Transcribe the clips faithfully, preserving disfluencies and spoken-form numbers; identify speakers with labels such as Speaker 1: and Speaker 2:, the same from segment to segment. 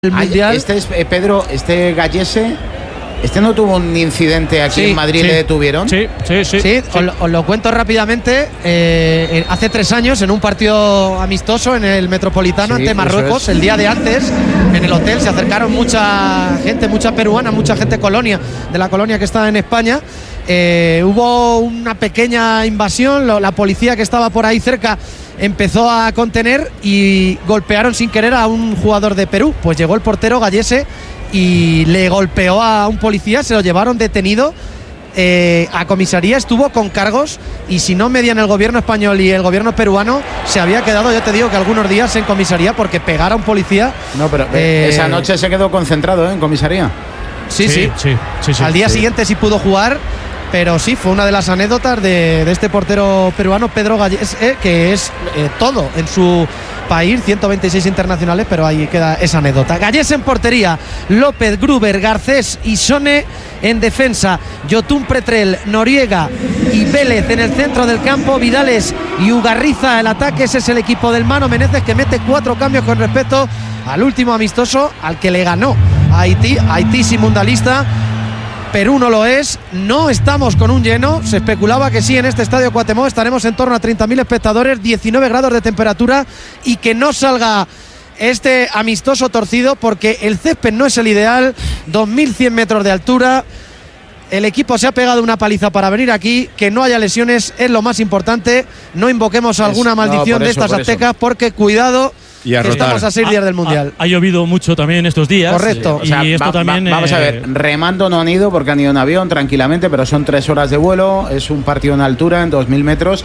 Speaker 1: el mundial.
Speaker 2: Este es eh, Pedro, este Gallese, este no tuvo un incidente aquí
Speaker 1: sí,
Speaker 2: en Madrid,
Speaker 1: sí.
Speaker 2: le detuvieron.
Speaker 1: Sí, sí, sí. sí, sí. Os, lo, os lo cuento rápidamente. Eh, hace tres años, en un partido amistoso en el Metropolitano sí, ante Marruecos, es. el día de antes, en el hotel se acercaron mucha gente, mucha peruana, mucha gente colonia, de la colonia que está en España. Eh, hubo una pequeña invasión, lo, la policía que estaba por ahí cerca empezó a contener y golpearon sin querer a un jugador de Perú. Pues llegó el portero Gallese y le golpeó a un policía, se lo llevaron detenido eh, a comisaría, estuvo con cargos y si no medían el gobierno español y el gobierno peruano, se había quedado, yo te digo que algunos días en comisaría porque pegar a un policía.
Speaker 2: No, pero eh, esa noche se quedó concentrado ¿eh? en comisaría.
Speaker 1: Sí, sí, sí, sí, sí, sí. Al día sí. siguiente sí pudo jugar. Pero sí, fue una de las anécdotas de, de este portero peruano, Pedro Gallese, eh, que es eh, todo en su país, ciento veintiséis internacionales, pero ahí queda esa anécdota. Gallese en portería, López, Gruber, Garcés y Sone en defensa, Yotun Pretrel, Noriega y Vélez en el centro del campo, Vidales y Ugarriza el ataque. Ese es el equipo del Mano Menezes, que mete cuatro cambios con respecto al último amistoso al que le ganó a Haití. Haití sin mundialista, Perú no lo es, no estamos con un lleno. Se especulaba que sí, en este estadio Cuauhtémoc estaremos en torno a treinta mil espectadores, diecinueve grados de temperatura, y que no salga este amistoso torcido porque el césped no es el ideal, dos mil cien metros de altura. El equipo se ha pegado una paliza para venir aquí. Que no haya lesiones es lo más importante. No invoquemos alguna maldición no, de eso, estas aztecas, porque cuidado, y a estamos a seis días del mundial.
Speaker 3: Ha, ha llovido mucho también estos días.
Speaker 1: Correcto.
Speaker 2: Sí. O sea,
Speaker 3: y esto
Speaker 2: va,
Speaker 3: también.
Speaker 2: Va, vamos
Speaker 3: eh,
Speaker 2: a ver, remando no han ido porque han ido en avión tranquilamente, pero son tres horas de vuelo. Es un partido en altura, en dos mil metros.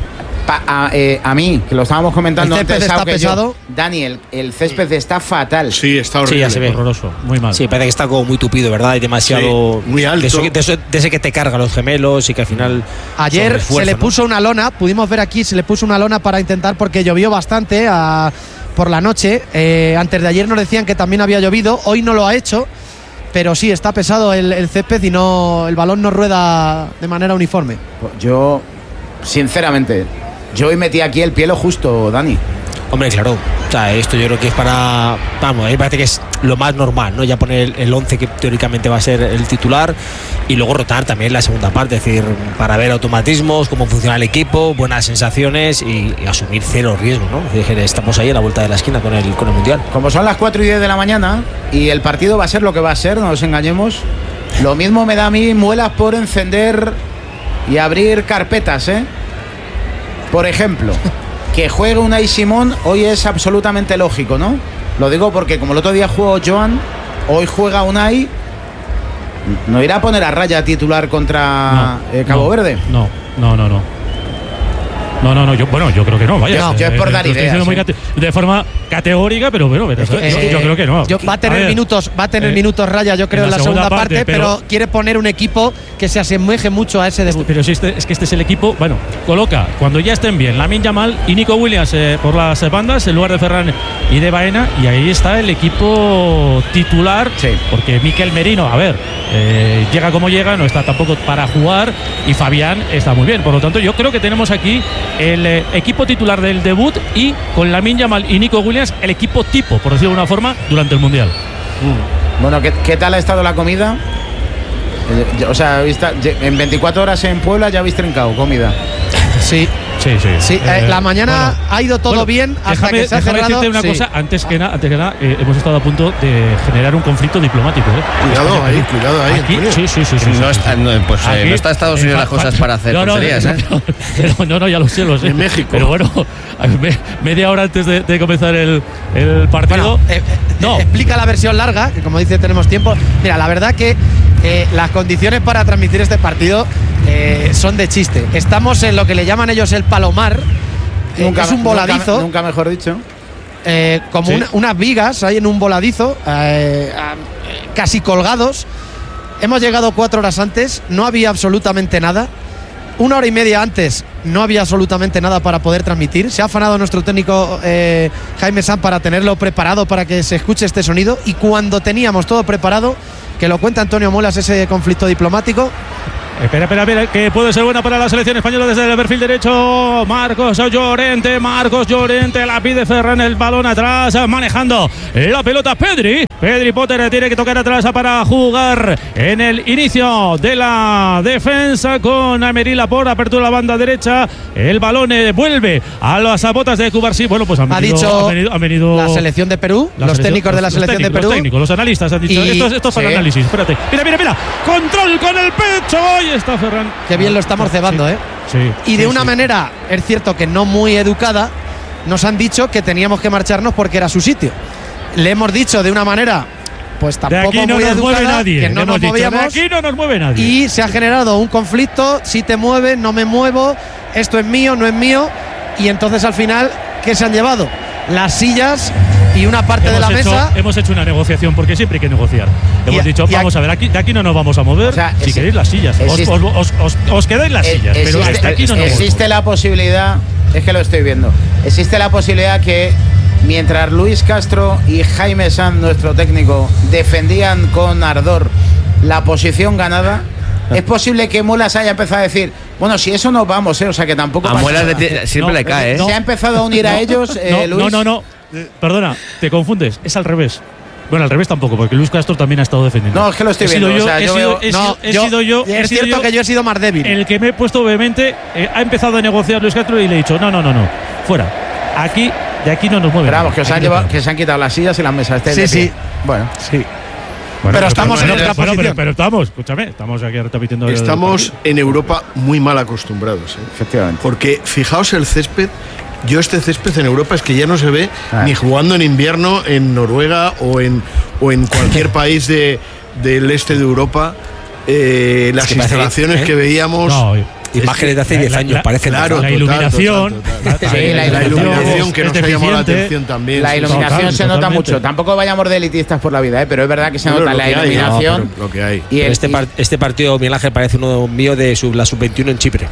Speaker 2: Pa, a, eh, a mí, que lo estábamos comentando
Speaker 1: el
Speaker 2: antes,
Speaker 1: está pesado.
Speaker 2: Yo, Daniel, el césped está fatal.
Speaker 4: Sí, está horrible.
Speaker 5: Sí, ya se ve.
Speaker 3: Horroroso, muy mal.
Speaker 5: Sí, parece que está como muy tupido, ¿verdad? Y demasiado.
Speaker 4: Sí, muy alto.
Speaker 5: De, eso, de, eso, de ese que te carga los gemelos y que al final.
Speaker 1: Ayer esfuerzo, se le puso, ¿no?, una lona, pudimos ver aquí, se le puso una lona para intentar, porque llovió bastante a, por la noche. Eh, antes de ayer nos decían que también había llovido, hoy no lo ha hecho. Pero sí, está pesado el, el césped y no, el balón no rueda de manera uniforme.
Speaker 2: Yo, sinceramente, yo hoy metí aquí el pie lo justo, Dani.
Speaker 5: Hombre, claro. O sea, esto yo creo que es para. Vamos, a mí me parece que es lo más normal, ¿no? Ya poner el once que teóricamente va a ser el titular y luego rotar también la segunda parte. Es decir, para ver automatismos, cómo funciona el equipo, buenas sensaciones y, y asumir cero riesgo, ¿no? Es decir, estamos ahí a la vuelta de la esquina con el, con el mundial.
Speaker 2: Como son las cuatro y diez de la mañana y el partido va a ser lo que va a ser, no nos engañemos. Lo mismo me da a mí muelas por encender y abrir carpetas, ¿eh? Por ejemplo, que juegue Unai Simón hoy es absolutamente lógico, ¿no? Lo digo porque como el otro día jugó Joan, hoy juega Unai. ¿No irá a poner a raya titular contra no, eh, Cabo
Speaker 3: no,
Speaker 2: Verde?
Speaker 3: No, no, no, no. No, no, no, yo, bueno, yo creo que no, vaya.
Speaker 2: No, yo es por dar ideas.
Speaker 3: Muy cate- de forma categórica, pero bueno, pero
Speaker 1: eh,
Speaker 3: yo, yo creo que no.
Speaker 1: Yo, va a tener a minutos, va a tener eh, minutos raya, yo creo, en la, en la segunda, segunda parte, parte pero, pero quiere poner un equipo que se asemeje mucho a ese debut.
Speaker 3: Pero si este, es que este es el equipo, bueno, coloca cuando ya estén bien Lamine Yamal y Nico Williams eh, por las bandas en lugar de Ferran y de Baena, y ahí está el equipo titular,
Speaker 2: sí.
Speaker 3: Porque Mikel Merino, a ver, eh, llega como llega, no está tampoco para jugar, y Fabián está muy bien. Por lo tanto, yo creo que tenemos aquí el eh, equipo titular del debut y con Lamine Yamal y Nico Williams el equipo tipo, por decirlo de una forma, durante el mundial.
Speaker 2: Mm. Bueno, ¿qué, ¿qué tal ha estado la comida? Eh, o sea, en veinticuatro horas en Puebla ya habéis trincado comida.
Speaker 1: Sí.
Speaker 3: Sí, sí.
Speaker 1: sí eh, la mañana bueno, ha ido todo bueno, bien hasta
Speaker 3: déjame,
Speaker 1: que se ha
Speaker 3: déjame
Speaker 1: cerrado.
Speaker 3: decirte una
Speaker 1: sí.
Speaker 3: cosa, antes que nada, antes que nada eh, hemos estado a punto de generar un conflicto diplomático. ¿eh?
Speaker 4: Cuidado ahí, cuidado ahí.
Speaker 3: Aquí, sí, sí, sí, sí,
Speaker 6: no,
Speaker 3: sí,
Speaker 6: está,
Speaker 3: sí.
Speaker 6: no, pues
Speaker 3: aquí,
Speaker 6: eh, no está Estados Unidos eh, las cosas para hacer
Speaker 3: no, no,
Speaker 6: tonterías,
Speaker 3: no,
Speaker 6: ¿eh?
Speaker 3: No, pero, no, no, ya lo sé, lo sé.
Speaker 4: En México.
Speaker 3: Pero bueno, me, media hora antes de, de comenzar el, el partido.
Speaker 1: Bueno, eh, no. Explica la versión larga, que como dice, tenemos tiempo. Mira, la verdad que eh, las condiciones para transmitir este partido eh, son de chiste. Estamos en lo que le llaman ellos el Palomar.
Speaker 2: Nunca,
Speaker 1: es un voladizo.
Speaker 2: Nunca, nunca mejor dicho.
Speaker 1: Eh, como sí. una, unas vigas ahí en un voladizo, eh, eh, casi colgados. Hemos llegado cuatro horas antes, no había absolutamente nada. Una hora y media antes no había absolutamente nada para poder transmitir. Se ha afanado nuestro técnico eh, Jaime Sanz para tenerlo preparado para que se escuche este sonido. Y cuando teníamos todo preparado, que lo cuenta Antonio Molas, ese conflicto diplomático,
Speaker 3: Espera, espera, espera, que puede ser buena para la selección española desde el perfil derecho. Marcos Llorente, Marcos Llorente, la pide Ferran, el balón atrás, manejando la pelota Pedri. Pedri Potter tiene que tocar atrás para jugar en el inicio de la defensa con Aymeric Laporte, apertura la banda derecha. El balón eh, vuelve a las botas de Cubarsí. Bueno, pues han
Speaker 1: ha
Speaker 3: venido,
Speaker 1: dicho
Speaker 3: han venido, han venido
Speaker 1: la selección de Perú, los técnicos de la selección
Speaker 3: técnicos,
Speaker 1: de Perú.
Speaker 3: Los técnicos, los analistas han dicho,
Speaker 1: Y,
Speaker 3: esto, esto es para
Speaker 1: sí.
Speaker 3: análisis. Espérate, mira, mira, mira, control con el pecho. Ahí está Ferran.
Speaker 1: Qué bien lo estamos cebando,
Speaker 3: sí,
Speaker 1: ¿eh?
Speaker 3: Sí.
Speaker 1: Y de
Speaker 3: sí,
Speaker 1: una
Speaker 3: sí.
Speaker 1: manera, es cierto que no muy educada, nos han dicho que teníamos que marcharnos porque era su sitio. Le hemos dicho de una manera, pues
Speaker 3: De
Speaker 1: tampoco
Speaker 3: aquí no
Speaker 1: muy
Speaker 3: nos mueve
Speaker 1: educada,
Speaker 3: nadie.
Speaker 1: que
Speaker 3: le
Speaker 1: no
Speaker 3: hemos
Speaker 1: nos
Speaker 3: dicho,
Speaker 1: movíamos.
Speaker 3: de aquí no nos mueve nadie.
Speaker 1: Y se ha generado un conflicto, si te mueves, no me muevo, esto es mío, no es mío. Y entonces al final, ¿qué se han llevado? Las sillas y una parte
Speaker 3: hemos
Speaker 1: de la
Speaker 3: hecho,
Speaker 1: mesa.
Speaker 3: Hemos hecho una negociación porque siempre hay que negociar.
Speaker 1: Y
Speaker 3: Hemos
Speaker 1: a-
Speaker 3: dicho,
Speaker 1: y a-
Speaker 3: vamos a ver, aquí, de aquí no nos vamos a mover.
Speaker 2: O sea,
Speaker 3: si
Speaker 2: exi-
Speaker 3: queréis las sillas, os,
Speaker 2: existe-
Speaker 3: os, os, os, os quedáis las sillas,
Speaker 2: Eh,
Speaker 3: pero
Speaker 2: existe,
Speaker 3: hasta aquí no nos
Speaker 2: existe
Speaker 3: movemos.
Speaker 2: la posibilidad, es que lo estoy viendo, existe la posibilidad que mientras Luis Castro y Jaime Sanz, nuestro técnico, defendían con ardor la posición ganada, es posible que Muelas haya empezado a decir, bueno, si eso nos vamos, ¿eh? O sea que tampoco
Speaker 6: A
Speaker 2: pasa
Speaker 6: Muelas
Speaker 2: nada.
Speaker 6: le ti- siempre
Speaker 3: No,
Speaker 6: le cae, ¿eh?
Speaker 2: Se ha empezado a unir a ellos, eh,
Speaker 3: no,
Speaker 2: Luis.
Speaker 3: no, no, no. Eh, Perdona, te confundes, es al revés. Bueno, al revés tampoco, porque Luis Castro también ha estado defendiendo.
Speaker 2: No, es que lo estoy
Speaker 3: He sido
Speaker 2: viendo,
Speaker 3: yo,
Speaker 2: o sea,
Speaker 3: he
Speaker 2: yo
Speaker 3: sido-
Speaker 2: veo-
Speaker 3: he
Speaker 1: No,
Speaker 3: sido- he
Speaker 1: yo-
Speaker 3: sido yo. he
Speaker 1: es
Speaker 3: sido
Speaker 1: cierto que yo he sido más débil.
Speaker 3: El que me he puesto obviamente eh, ha empezado a negociar Luis Castro y le he dicho, no, no, no, no, fuera. Aquí, de aquí no nos mueve.
Speaker 2: Pero vamos, que, os
Speaker 3: Aquí
Speaker 2: han
Speaker 3: no
Speaker 2: llevado,
Speaker 3: nos
Speaker 2: que se han quitado las sillas y las mesas. Este
Speaker 1: Sí,
Speaker 2: de pie.
Speaker 1: sí.
Speaker 2: Bueno,
Speaker 1: Sí.
Speaker 3: Bueno,
Speaker 1: Pero estamos en
Speaker 3: bueno,
Speaker 1: otra
Speaker 3: bueno,
Speaker 1: posición.
Speaker 3: Pero, pero estamos, escúchame, estamos aquí repitiendo. el-
Speaker 4: Estamos en Europa muy mal acostumbrados, ¿eh?
Speaker 2: efectivamente.
Speaker 4: Porque fijaos el césped. Yo este césped en Europa es que ya no se ve
Speaker 2: Ah.
Speaker 4: ni jugando en invierno en Noruega o en, o en cualquier país de, del este de Europa. Eh, las
Speaker 5: que parece-
Speaker 4: instalaciones
Speaker 5: ¿eh?
Speaker 4: que veíamos.
Speaker 3: No,
Speaker 5: Imágenes de hace
Speaker 3: la-
Speaker 5: diez
Speaker 3: la-
Speaker 5: años,
Speaker 3: la-
Speaker 5: parecen.
Speaker 4: claro,
Speaker 3: la
Speaker 4: total,
Speaker 3: iluminación.
Speaker 4: total, total.
Speaker 2: Sí, la
Speaker 4: La iluminación que
Speaker 3: es
Speaker 4: nos ha llamado la
Speaker 3: deficiente.
Speaker 4: atención también.
Speaker 2: La
Speaker 4: sí, sí.
Speaker 2: iluminación
Speaker 3: Total,
Speaker 2: se nota
Speaker 3: totalmente.
Speaker 2: mucho. Tampoco vayamos de elitistas por la vida, ¿eh? Pero es verdad que se
Speaker 4: Bueno,
Speaker 2: nota
Speaker 4: lo
Speaker 2: la
Speaker 4: que hay,
Speaker 2: iluminación.
Speaker 4: no, pero lo que hay.
Speaker 2: y
Speaker 5: Pero
Speaker 2: el-
Speaker 5: este,
Speaker 2: y-
Speaker 5: par- este partido, Miguel Ángel, parece uno mío de sub, la sub veintiuno en Chipre.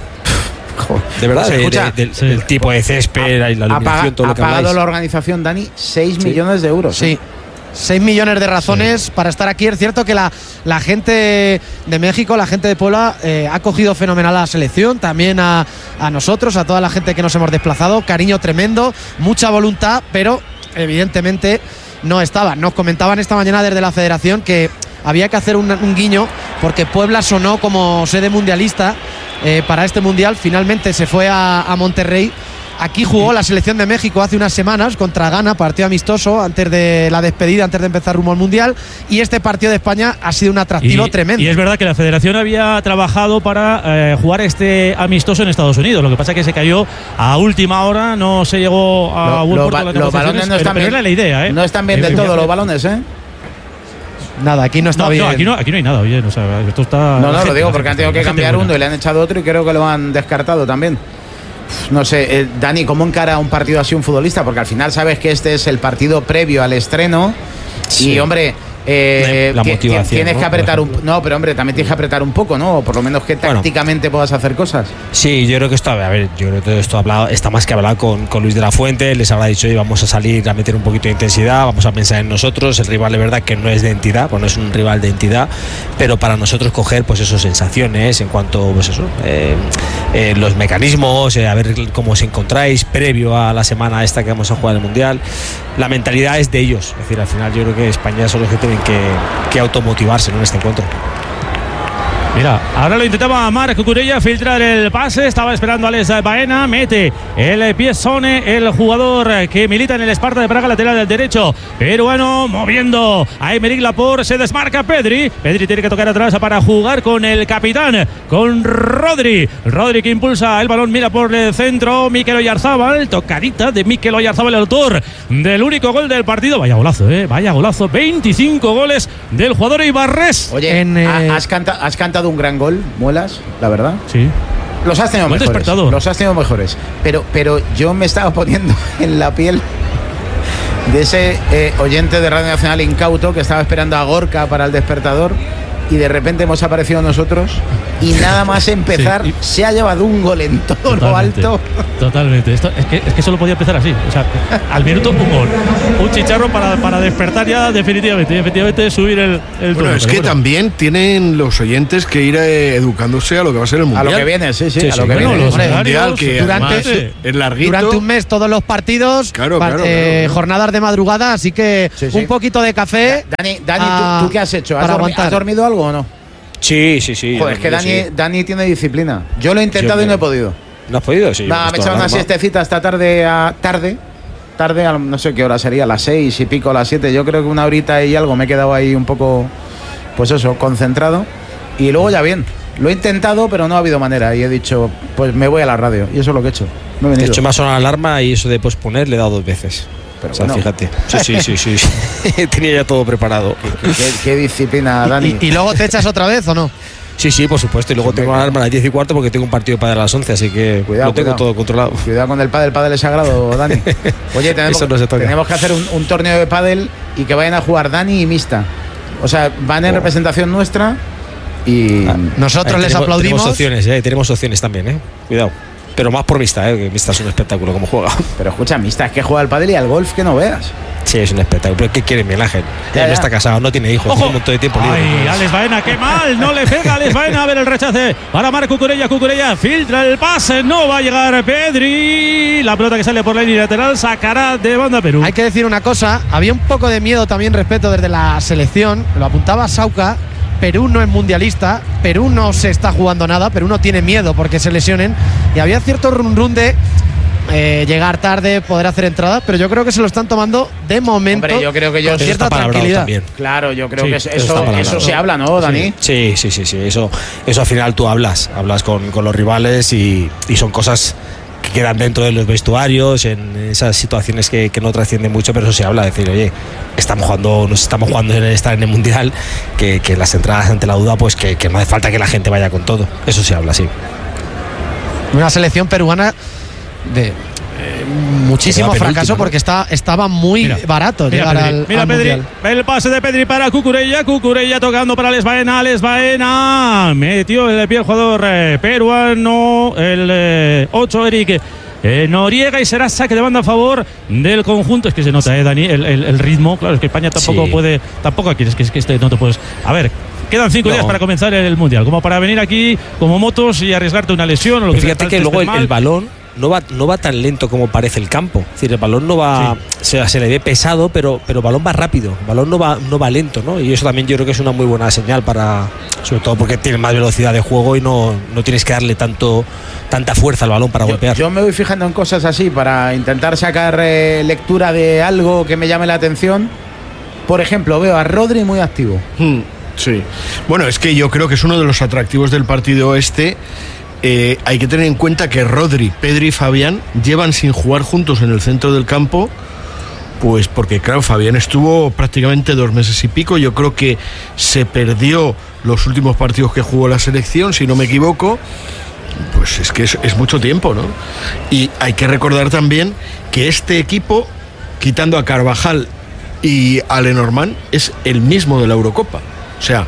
Speaker 5: De verdad,
Speaker 2: Se
Speaker 5: de-
Speaker 2: escucha.
Speaker 5: de- del,
Speaker 3: Sí.
Speaker 5: del tipo de césped, la iluminación,
Speaker 2: Apaga-
Speaker 5: todo lo
Speaker 2: ha
Speaker 5: que
Speaker 2: pagado
Speaker 5: habláis.
Speaker 2: la organización, Dani, seis millones de euros.
Speaker 1: Sí. seis millones de razones para estar aquí. Es cierto que la, la gente de México, la gente de Puebla, eh, ha cogido fenomenal a la selección, también a, a nosotros, a toda la gente que nos hemos desplazado. Cariño tremendo, mucha voluntad, pero evidentemente no estaba. Nos comentaban esta mañana desde la federación que había que hacer un, un guiño porque Puebla sonó como sede mundialista eh, para este mundial. Finalmente se fue a, a Monterrey. Aquí jugó la selección de México hace unas semanas contra Ghana, partido amistoso antes de la despedida, antes de empezar rumbo al mundial. Y este partido de España ha sido un atractivo
Speaker 3: Y,
Speaker 1: tremendo.
Speaker 3: y es verdad que la federación había trabajado para eh, jugar este amistoso en Estados Unidos. Lo que pasa es que se cayó a última hora, no se llegó a
Speaker 2: Lo-
Speaker 3: buen
Speaker 2: lo
Speaker 3: puerto
Speaker 2: ba-
Speaker 3: de las
Speaker 2: los
Speaker 3: negociaciones,
Speaker 2: balones no
Speaker 3: pero-
Speaker 2: están
Speaker 3: pero
Speaker 2: bien.
Speaker 3: era la idea, ¿eh?
Speaker 2: No están bien del
Speaker 3: Eh,
Speaker 2: todo
Speaker 3: eh,
Speaker 2: los balones, ¿eh?
Speaker 1: Nada, aquí no está
Speaker 3: No,
Speaker 1: bien.
Speaker 3: no, aquí no, aquí no hay nada, oye, o sea, esto está.
Speaker 2: No,
Speaker 3: la
Speaker 2: no, lo
Speaker 3: gente-
Speaker 2: digo
Speaker 3: la
Speaker 2: porque han
Speaker 3: gente-
Speaker 2: tenido que
Speaker 3: la gente
Speaker 2: cambiar
Speaker 3: buena.
Speaker 2: uno y le han echado otro y creo que lo han descartado también. Uf, No sé, eh, Dani, ¿cómo encara un partido así un futbolista? Porque al final sabes que este es el partido previo al estreno.
Speaker 5: Sí.
Speaker 2: Y, hombre, eh,
Speaker 5: La
Speaker 2: ti- ti-
Speaker 5: motivación,
Speaker 2: tienes
Speaker 5: ¿no?
Speaker 2: que
Speaker 5: Por
Speaker 2: apretar un.
Speaker 5: ejemplo.
Speaker 2: No, pero hombre, también tienes que apretar un poco, ¿no? O por lo menos que
Speaker 5: Bueno.
Speaker 2: tácticamente puedas hacer cosas.
Speaker 5: Sí, yo creo que esto, a ver, yo creo que todo esto hablado, está más que hablado con, con Luis de la Fuente, les habrá dicho, oye, vamos a salir a meter un poquito de intensidad, vamos a pensar en nosotros, el rival es verdad que no es de entidad, pues no es un rival de entidad, pero para nosotros coger pues eso, sensaciones en cuanto, pues eso, eh, eh, los mecanismos, eh, a ver cómo os encontráis previo a la semana esta que vamos a jugar el Mundial, la mentalidad es de ellos, es decir, al final yo creo que España son los que tienen que, que automotivarse, ¿no?, en este encuentro.
Speaker 3: Mira, ahora lo intentaba Marc Cucurella filtrar el pase, estaba esperando a Alex Baena, mete el pie Sone, el jugador que milita en el Sparta de Praga, lateral del derecho, peruano, moviendo a Aymeric Laporte, se desmarca Pedri, Pedri tiene que tocar atrás para jugar con el capitán, con Rodri, Rodri que impulsa el balón, mira por el centro, Mikel Oyarzábal, tocadita de Mikel Oyarzábal, el autor del único gol del partido, vaya golazo, eh, vaya golazo, veinticinco goles del jugador Ibarres.
Speaker 2: Oye,
Speaker 1: En, eh,
Speaker 2: ha- has, canta- has cantado un gran gol, Muelas, la verdad.
Speaker 3: Sí.
Speaker 2: Los has tenido
Speaker 3: Buen
Speaker 2: mejores.
Speaker 3: despertador.
Speaker 2: Los has tenido mejores. Pero, pero yo me estaba poniendo en la piel de ese eh, oyente de Radio Nacional incauto que estaba esperando a Gorka para el despertador y de repente hemos aparecido nosotros y nada más empezar sí, y se ha llevado un gol en todo lo alto.
Speaker 3: Totalmente. Esto, es, que, es que solo podía empezar así. O sea, al minuto un gol. Un chicharro para, para despertar ya definitivamente. Y efectivamente subir el, el
Speaker 4: Bueno,
Speaker 3: tono.
Speaker 4: es que
Speaker 3: bueno.
Speaker 4: también tienen los oyentes que ir eh, educándose a lo que va a ser el Mundial.
Speaker 2: A lo que viene, sí, sí.
Speaker 5: sí
Speaker 2: a
Speaker 5: sí,
Speaker 2: lo que
Speaker 3: bueno,
Speaker 2: viene.
Speaker 3: los
Speaker 1: Hombre,
Speaker 3: horarios,
Speaker 4: mundial que
Speaker 1: durante-
Speaker 4: además es larguito.
Speaker 1: Durante un mes todos los partidos,
Speaker 4: Claro,
Speaker 1: pa-
Speaker 4: claro,
Speaker 1: eh,
Speaker 4: claro.
Speaker 1: jornadas de madrugada, así que
Speaker 2: Sí, sí.
Speaker 1: un poquito de café.
Speaker 2: Dani, Dani
Speaker 1: a-
Speaker 2: ¿tú, ¿tú qué has hecho? ¿Has,
Speaker 1: para
Speaker 2: dormi-
Speaker 1: aguantar.
Speaker 2: ¿has dormido algo o no?
Speaker 5: Sí, sí, sí.
Speaker 2: Joder, es que
Speaker 5: yo
Speaker 2: Dani,
Speaker 5: sí.
Speaker 2: Dani tiene disciplina. Yo lo he intentado
Speaker 5: Yo
Speaker 2: y no he
Speaker 5: creo.
Speaker 2: podido.
Speaker 5: ¿No has podido? Sí.
Speaker 2: Nada,
Speaker 5: yo
Speaker 2: me he
Speaker 5: he
Speaker 2: echado una
Speaker 5: alarma.
Speaker 2: siestecita esta tarde a tarde. Tarde, a no sé qué hora sería, a las seis y pico, a las siete. Yo creo que una horita y algo me he quedado ahí un poco, pues eso, concentrado. Y luego ya bien. Lo he intentado, pero no ha habido manera. Y he dicho, pues me voy a la radio. Y eso es lo que he hecho. No he
Speaker 5: De
Speaker 2: venido.
Speaker 5: hecho, me ha sonado la alarma y eso de posponer le he dado dos veces.
Speaker 2: Pero
Speaker 5: o sea,
Speaker 2: bueno.
Speaker 5: fíjate. Sí, sí, sí, sí. Tenía ya todo preparado.
Speaker 2: ¿Qué, qué- qué disciplina, Dani.
Speaker 1: Y, y luego te echas otra vez o no?
Speaker 5: Sí, sí, por supuesto. Y luego tengo la alarma a las diez y cuarto porque tengo un partido de pádel a las once, así que
Speaker 2: Cuidado,
Speaker 5: lo tengo
Speaker 2: cuidado.
Speaker 5: todo controlado.
Speaker 2: Cuidado con el pádel, el pádel es sagrado, Dani. Oye, tenemos,
Speaker 5: Eso no se toca.
Speaker 2: tenemos que hacer un, un torneo de pádel y que vayan a jugar Dani y Mista. O sea, van en
Speaker 5: Oh.
Speaker 2: representación nuestra y...
Speaker 1: Nosotros
Speaker 5: Ahí
Speaker 1: les
Speaker 5: tenemos-
Speaker 1: aplaudimos.
Speaker 5: Tenemos opciones, eh, tenemos opciones también, eh. Cuidado. Pero más por Mista, eh, que Mista es un espectáculo como juega.
Speaker 2: Pero escucha, Mista, es que juega al pádel y al golf que no veas.
Speaker 5: Sí, es un espectáculo. Pero ¿qué quiere Miguel Ángel?
Speaker 2: Ya,
Speaker 5: Él
Speaker 2: ya.
Speaker 5: está casado, no tiene hijos,
Speaker 3: ¡Ojo!
Speaker 5: tiene un montón de tiempo libre.
Speaker 3: Ay, Alex Baena, qué mal, no le pega a Alex Baena. A ver el rechace para Marc Cucurella. Cucurella filtra el pase, no va a llegar Pedri. La pelota que sale por la línea lateral sacará de banda Perú.
Speaker 1: Hay que decir una cosa, había un poco de miedo también respecto desde la selección, lo apuntaba Sauca. Perú no es mundialista, Perú no se está jugando nada, Perú no tiene miedo porque se lesionen y había cierto run run de eh, llegar tarde, poder hacer entradas, pero yo creo que se lo están tomando de momento
Speaker 2: Hombre, yo creo que yo-
Speaker 1: con
Speaker 2: Eso
Speaker 1: cierta
Speaker 5: está palabrado
Speaker 1: tranquilidad.
Speaker 5: también.
Speaker 2: Claro, yo creo
Speaker 3: Sí,
Speaker 2: que
Speaker 3: eso
Speaker 2: eso,
Speaker 5: está
Speaker 2: eso,
Speaker 5: palabrado.
Speaker 2: se habla, ¿no, Dani?
Speaker 5: Sí, sí, sí, sí. Eso, eso al final tú hablas, hablas con, con los rivales y, y son cosas que quedan dentro de los vestuarios, en esas situaciones que, que no trascienden mucho, pero eso se habla, decir, oye, estamos jugando, nos estamos jugando en estar en el Mundial, que, que las entradas ante la duda, pues que, que no hace falta que la gente vaya con todo. Eso se habla, sí.
Speaker 1: Una selección peruana de eh, muchísimo
Speaker 5: Quedaba
Speaker 1: fracaso
Speaker 5: penúltima, ¿no?
Speaker 1: porque está, estaba muy
Speaker 3: Mira,
Speaker 1: barato
Speaker 3: Mira,
Speaker 1: llegar
Speaker 3: Pedri,
Speaker 1: al,
Speaker 3: mira
Speaker 1: al
Speaker 3: Pedri,
Speaker 1: Mundial.
Speaker 3: el pase de Pedri para Cucurella, Cucurella tocando para Alex Baena, Alex Baena metió el pie el jugador eh, peruano, el ocho Eric eh, Noriega, y será saque de banda a favor del conjunto. Es que se nota, eh, Dani, el, el- el ritmo, claro, es que España tampoco
Speaker 5: Sí.
Speaker 3: puede, tampoco aquí, es que, es que este no te puedes, a ver. Quedan cinco
Speaker 5: No.
Speaker 3: días para comenzar el Mundial, como para venir aquí como motos y arriesgarte una lesión o lo
Speaker 5: Pero
Speaker 3: que
Speaker 5: fíjate
Speaker 3: sea,
Speaker 5: que
Speaker 3: estés
Speaker 5: luego el,
Speaker 3: mal.
Speaker 5: el balón no va, no va tan lento como parece el campo. Es decir, el balón no va, se, se le ve pesado, pero, pero el balón va rápido. El balón no va, no va lento, ¿no? Y eso también yo creo que es una muy buena señal para, sobre todo porque tiene más velocidad de juego y no, no tienes que darle tanto, tanta fuerza al balón para
Speaker 2: Yo,
Speaker 5: golpear.
Speaker 2: yo me voy fijando en cosas así para intentar sacar eh, lectura de algo que me llame la atención. Por ejemplo, veo a Rodri muy activo.
Speaker 4: Hmm, sí. Bueno, es que yo creo que es uno de los atractivos del partido este. Eh, hay que tener en cuenta que Rodri, Pedri y Fabián llevan sin jugar juntos en el centro del campo, pues porque claro, Fabián estuvo prácticamente dos meses y pico. Yo creo que se perdió los últimos partidos que jugó la selección, si no me equivoco. Pues es que es, es mucho tiempo, ¿no? Y hay que recordar también que este equipo, quitando a Carvajal y a Lenormand, es el mismo de la Eurocopa. O sea,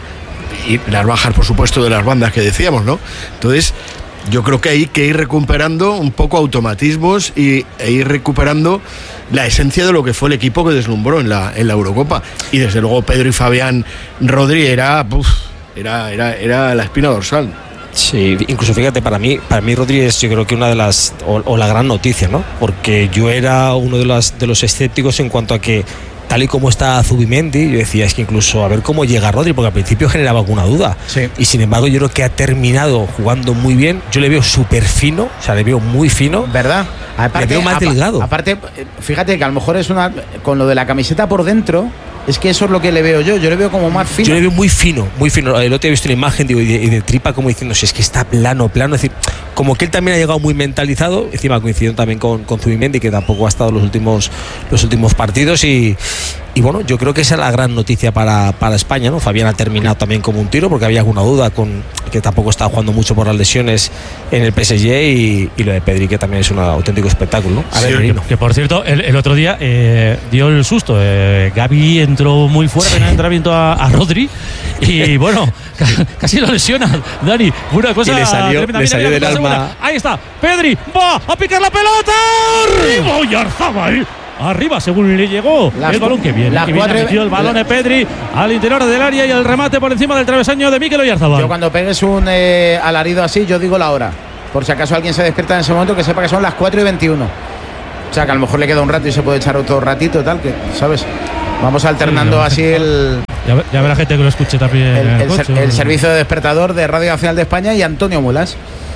Speaker 4: y las bajas, por supuesto, de las bandas que decíamos, ¿no? Entonces, yo creo que hay que ir recuperando un poco automatismos y, e ir recuperando la esencia de lo que fue el equipo que deslumbró en la, en la Eurocopa. Y desde luego Pedro y Fabián Rodri era, uf, era, era, era la espina dorsal.
Speaker 5: Sí, incluso fíjate, para mí, para mí Rodri es yo creo que una de las, o, o la gran noticia, ¿no? Porque yo era uno de los, de los escépticos en cuanto a que tal y como está Zubimendi, yo decía, es que incluso a ver cómo llega Rodri, porque al principio generaba alguna duda.
Speaker 2: Sí.
Speaker 5: Y sin embargo, yo creo que ha terminado jugando muy bien. Yo le veo súper fino, o sea, le veo muy fino.
Speaker 2: ¿Verdad? Aparte,
Speaker 5: Le veo más
Speaker 2: apa-
Speaker 5: delgado.
Speaker 2: Aparte, eh, fíjate que a lo mejor es una. Con lo de la camiseta por dentro, es que eso es lo que le veo yo. Yo le veo como más fino.
Speaker 5: Yo le veo muy fino, muy fino. El otro día he visto una imagen digo, y, de, y de tripa como diciendo, si es que está plano, plano. Es decir, como que él también ha llegado muy mentalizado, encima coincidiendo también con, con Zubimendi, que tampoco ha estado los últimos, los últimos partidos. Y, y bueno, yo creo que esa es la gran noticia para, para España, ¿no? Fabián ha terminado también como un tiro, porque había alguna duda con que tampoco estaba jugando mucho por las lesiones en el P S G, y, y lo de Pedri, que también es un auténtico espectáculo, ¿no? A ver,
Speaker 3: Sí,
Speaker 5: Merino.
Speaker 3: que, que por cierto, el, el otro día eh, dio el susto. Eh, Gavi entró muy fuerte en el entrenamiento a, a Rodri Y bueno, casi lo lesiona Dani. Una cosa
Speaker 5: y le salió,
Speaker 3: tremenda.
Speaker 5: le
Speaker 3: Mira,
Speaker 5: salió
Speaker 3: mira,
Speaker 5: del
Speaker 3: segunda.
Speaker 5: alma.
Speaker 3: Ahí está, Pedri va a picar la pelota. Arriba Oyarzábal. Arriba, según le llegó
Speaker 2: Las
Speaker 3: el balón que viene.
Speaker 2: las
Speaker 3: Que viene
Speaker 2: cuatro-
Speaker 3: ha metido el balón de Pedri al interior del área y el remate por encima del travesaño de Mikel Oyarzábal.
Speaker 2: Yo cuando pegues un eh, alarido así, yo digo la hora. Por si acaso alguien se despierta en ese momento, que sepa que son las cuatro y veintiuno. O sea, que a lo mejor le queda un rato y se puede echar otro ratito, tal, que, ¿sabes? Vamos alternando
Speaker 3: Sí,
Speaker 2: así el,
Speaker 3: Ya, ve- ya verá gente que lo escuche también.
Speaker 2: el,
Speaker 3: en el
Speaker 2: el ser-
Speaker 3: coche.
Speaker 2: el servicio de despertador de Radio Nacional de España y Antonio Mulas.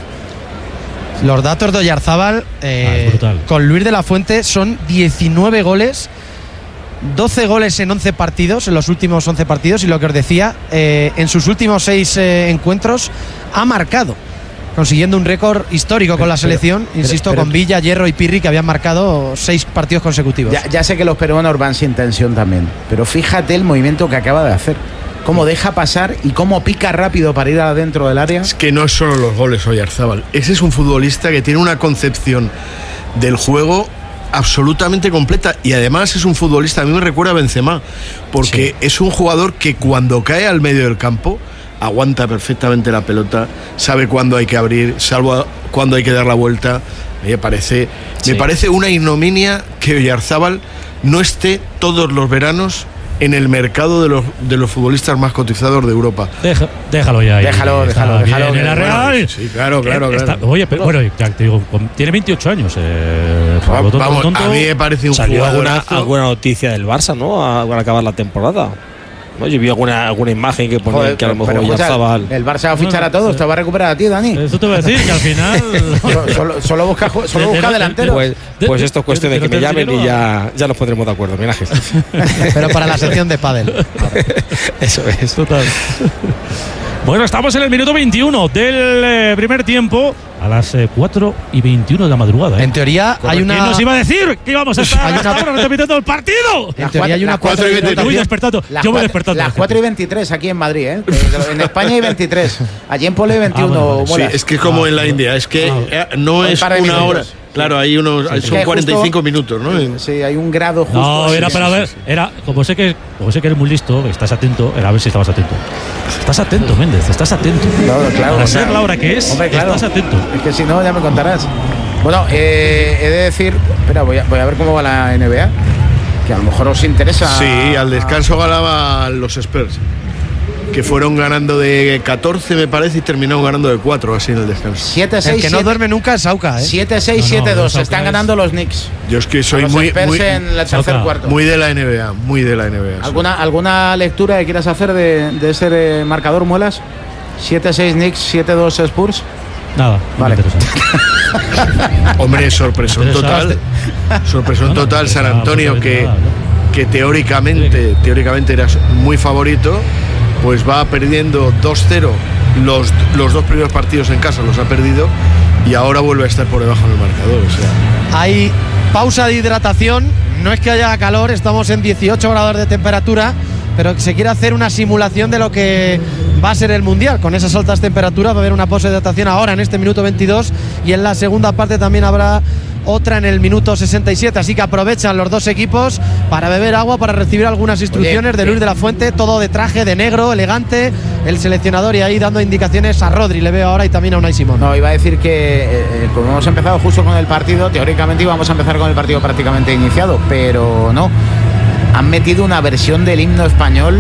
Speaker 1: Los datos de Oyarzábal eh,
Speaker 3: Ah, es brutal.
Speaker 1: con Luis de la Fuente son diecinueve goles, doce goles en once partidos, en los últimos once partidos, y lo que os decía, eh, en sus últimos seis eh, encuentros ha marcado, consiguiendo un récord histórico con la selección,
Speaker 2: pero-
Speaker 1: insisto,
Speaker 2: pero-
Speaker 1: con Villa, Hierro y Pirri, que habían marcado seis partidos consecutivos.
Speaker 2: Ya, ya sé que los peruanos van sin tensión también, pero fíjate el movimiento que acaba de hacer. Cómo deja pasar y cómo pica rápido para ir adentro del área.
Speaker 4: Es que no es solo los goles Oyarzábal. Ese es un futbolista que tiene una concepción del juego absolutamente completa y además es un futbolista, a mí me recuerda a Benzema, porque es un jugador que cuando cae al medio del campo aguanta perfectamente la pelota, sabe cuándo hay que abrir, salvo cuándo hay que dar la vuelta. A mí me parece,
Speaker 5: Sí.
Speaker 4: me parece una ignominia que Oyarzábal no esté todos los veranos en el mercado de los, de los futbolistas más cotizados de Europa.
Speaker 3: Deja- déjalo ya. ahí.
Speaker 2: Déjalo,
Speaker 3: Está
Speaker 2: déjalo,
Speaker 3: bien
Speaker 2: déjalo,
Speaker 3: en
Speaker 2: que-
Speaker 3: la
Speaker 2: bueno,
Speaker 3: Real.
Speaker 4: Sí, claro, claro,
Speaker 3: Eh,
Speaker 4: claro.
Speaker 3: está- oye, pero bueno, ya te digo, con- tiene veintiocho años. Eh, por lo tonto,
Speaker 4: Vamos,
Speaker 3: tonto.
Speaker 4: a mí me parece un
Speaker 5: Salió alguna,
Speaker 4: jugadorazo.
Speaker 5: alguna noticia del Barça, ¿no? A- Al acabar la temporada. ¿No? Yo vi alguna, alguna imagen que ponía
Speaker 2: Joder,
Speaker 5: que a lo
Speaker 2: pero
Speaker 5: mejor ya
Speaker 2: escucha,
Speaker 5: estaba.
Speaker 2: el Barça va a fichar
Speaker 3: No,
Speaker 2: a todos,
Speaker 3: no,
Speaker 2: te va a recuperar a ti, Dani.
Speaker 3: Eso te voy a decir, que al final.
Speaker 2: Solo, solo- solo busca, ju- solo
Speaker 3: De- de-
Speaker 2: busca
Speaker 3: de-
Speaker 2: delantero.
Speaker 5: Pues,
Speaker 3: de-
Speaker 5: pues
Speaker 3: de-
Speaker 5: esto es cuestión
Speaker 3: de-
Speaker 5: de que
Speaker 3: de-
Speaker 5: me
Speaker 3: de-
Speaker 5: llamen
Speaker 3: de-
Speaker 5: y ya, ya nos pondremos de acuerdo. Mira,
Speaker 1: Pero para la sección de pádel.
Speaker 5: eso es.
Speaker 3: Total. Bueno, estamos en el minuto veintiuno del eh, primer tiempo, a las eh, cuatro y veintiuno de la madrugada. ¿eh?
Speaker 1: En teoría hay
Speaker 3: ¿Quién
Speaker 1: una.
Speaker 3: nos iba a decir que íbamos a estar
Speaker 1: Hay una-
Speaker 3: hasta ahora repitiendo el partido?
Speaker 1: En teoría hay una
Speaker 2: Las cuatro
Speaker 1: cuatro
Speaker 2: y
Speaker 1: y
Speaker 2: veintitrés.
Speaker 3: Voy
Speaker 1: votación.
Speaker 3: despertando.
Speaker 2: Las
Speaker 3: Yo voy
Speaker 2: cuatro-
Speaker 3: despertando.
Speaker 2: Las cuatro y veintitrés aquí en Madrid, ¿eh? En España hay veintitrés. Allí en Pole veintiuno.
Speaker 3: Ah, bueno, vale.
Speaker 4: Sí,
Speaker 2: Mulas.
Speaker 4: es que como
Speaker 3: Ah,
Speaker 4: en la India, es que
Speaker 3: ah.
Speaker 4: eh, no
Speaker 2: Hay
Speaker 4: es
Speaker 2: un par de
Speaker 4: una
Speaker 2: minutos.
Speaker 4: hora. Claro, hay unos,
Speaker 2: Es
Speaker 4: son
Speaker 2: que
Speaker 4: cuarenta y cinco
Speaker 2: justo-
Speaker 4: minutos, ¿no?
Speaker 2: Sí, hay un grado justo.
Speaker 3: No,
Speaker 2: así.
Speaker 3: era para ver, era, como sé que como sé que eres muy listo, estás atento, era a ver si estabas atento. Estás atento, Méndez, estás atento.
Speaker 2: Claro, claro,
Speaker 3: Para
Speaker 2: o sea,
Speaker 3: ser la hora que es,
Speaker 2: hombre, claro.
Speaker 3: estás atento.
Speaker 2: Es que si no, ya me contarás. Bueno, eh, he de decir. Espera, voy a, voy a ver cómo va la N B A. Que a lo mejor os interesa.
Speaker 4: Sí, al descanso ganaban los Spurs, que fueron ganando de catorce, me parece, y terminaron ganando de cuatro, así en el descanso.
Speaker 2: siete
Speaker 1: El
Speaker 2: seis,
Speaker 1: que no duerme nunca es Sauca, ¿eh?
Speaker 2: siete seis,
Speaker 3: No, no,
Speaker 2: siete dos.
Speaker 3: los
Speaker 2: Están
Speaker 3: Aucas-
Speaker 2: ganando los Knicks.
Speaker 4: Yo es que
Speaker 2: A
Speaker 4: soy
Speaker 2: los
Speaker 4: muy,
Speaker 2: Spurs
Speaker 4: muy,
Speaker 2: en el tercer
Speaker 3: Sauca.
Speaker 2: cuarto.
Speaker 4: muy de la N B A, muy de la N B A. sí.
Speaker 2: ¿Alguna, ¿Alguna lectura que quieras hacer de, de ese eh, marcador, Muelas? siete seis Knicks, siete dos Spurs.
Speaker 3: Nada,
Speaker 2: Vale.
Speaker 3: no me interesa.
Speaker 4: Hombre, sorpresón
Speaker 3: Pero
Speaker 4: total. Sorpresón
Speaker 3: No, no,
Speaker 4: total,
Speaker 3: no,
Speaker 4: San
Speaker 3: no,
Speaker 4: Antonio,
Speaker 3: absolutamente
Speaker 4: que,
Speaker 3: nada, ¿no?
Speaker 4: que teóricamente, teóricamente era muy favorito, pues va perdiendo dos cero. Los, los dos primeros partidos en casa los ha perdido y ahora vuelve a estar por debajo del marcador. O sea,
Speaker 1: Hay pausa de hidratación. No es que haya calor, estamos en dieciocho grados de temperatura, pero se quiere hacer una simulación de lo que va a ser el Mundial. Con esas altas temperaturas va a haber una pausa de hidratación ahora en este minuto veintidós y en la segunda parte también habrá otra en el minuto sesenta y siete. Así que aprovechan los dos equipos para beber agua, para recibir algunas instrucciones
Speaker 2: Oye,
Speaker 1: de Luis de la Fuente, todo de traje, de negro, elegante, el seleccionador, y ahí dando indicaciones a Rodri, le veo ahora, y también a Unai Simón.
Speaker 2: No, iba a decir que eh, eh, como hemos empezado justo con el partido, teóricamente íbamos a empezar con el partido prácticamente iniciado, pero no. Han metido una versión del himno español,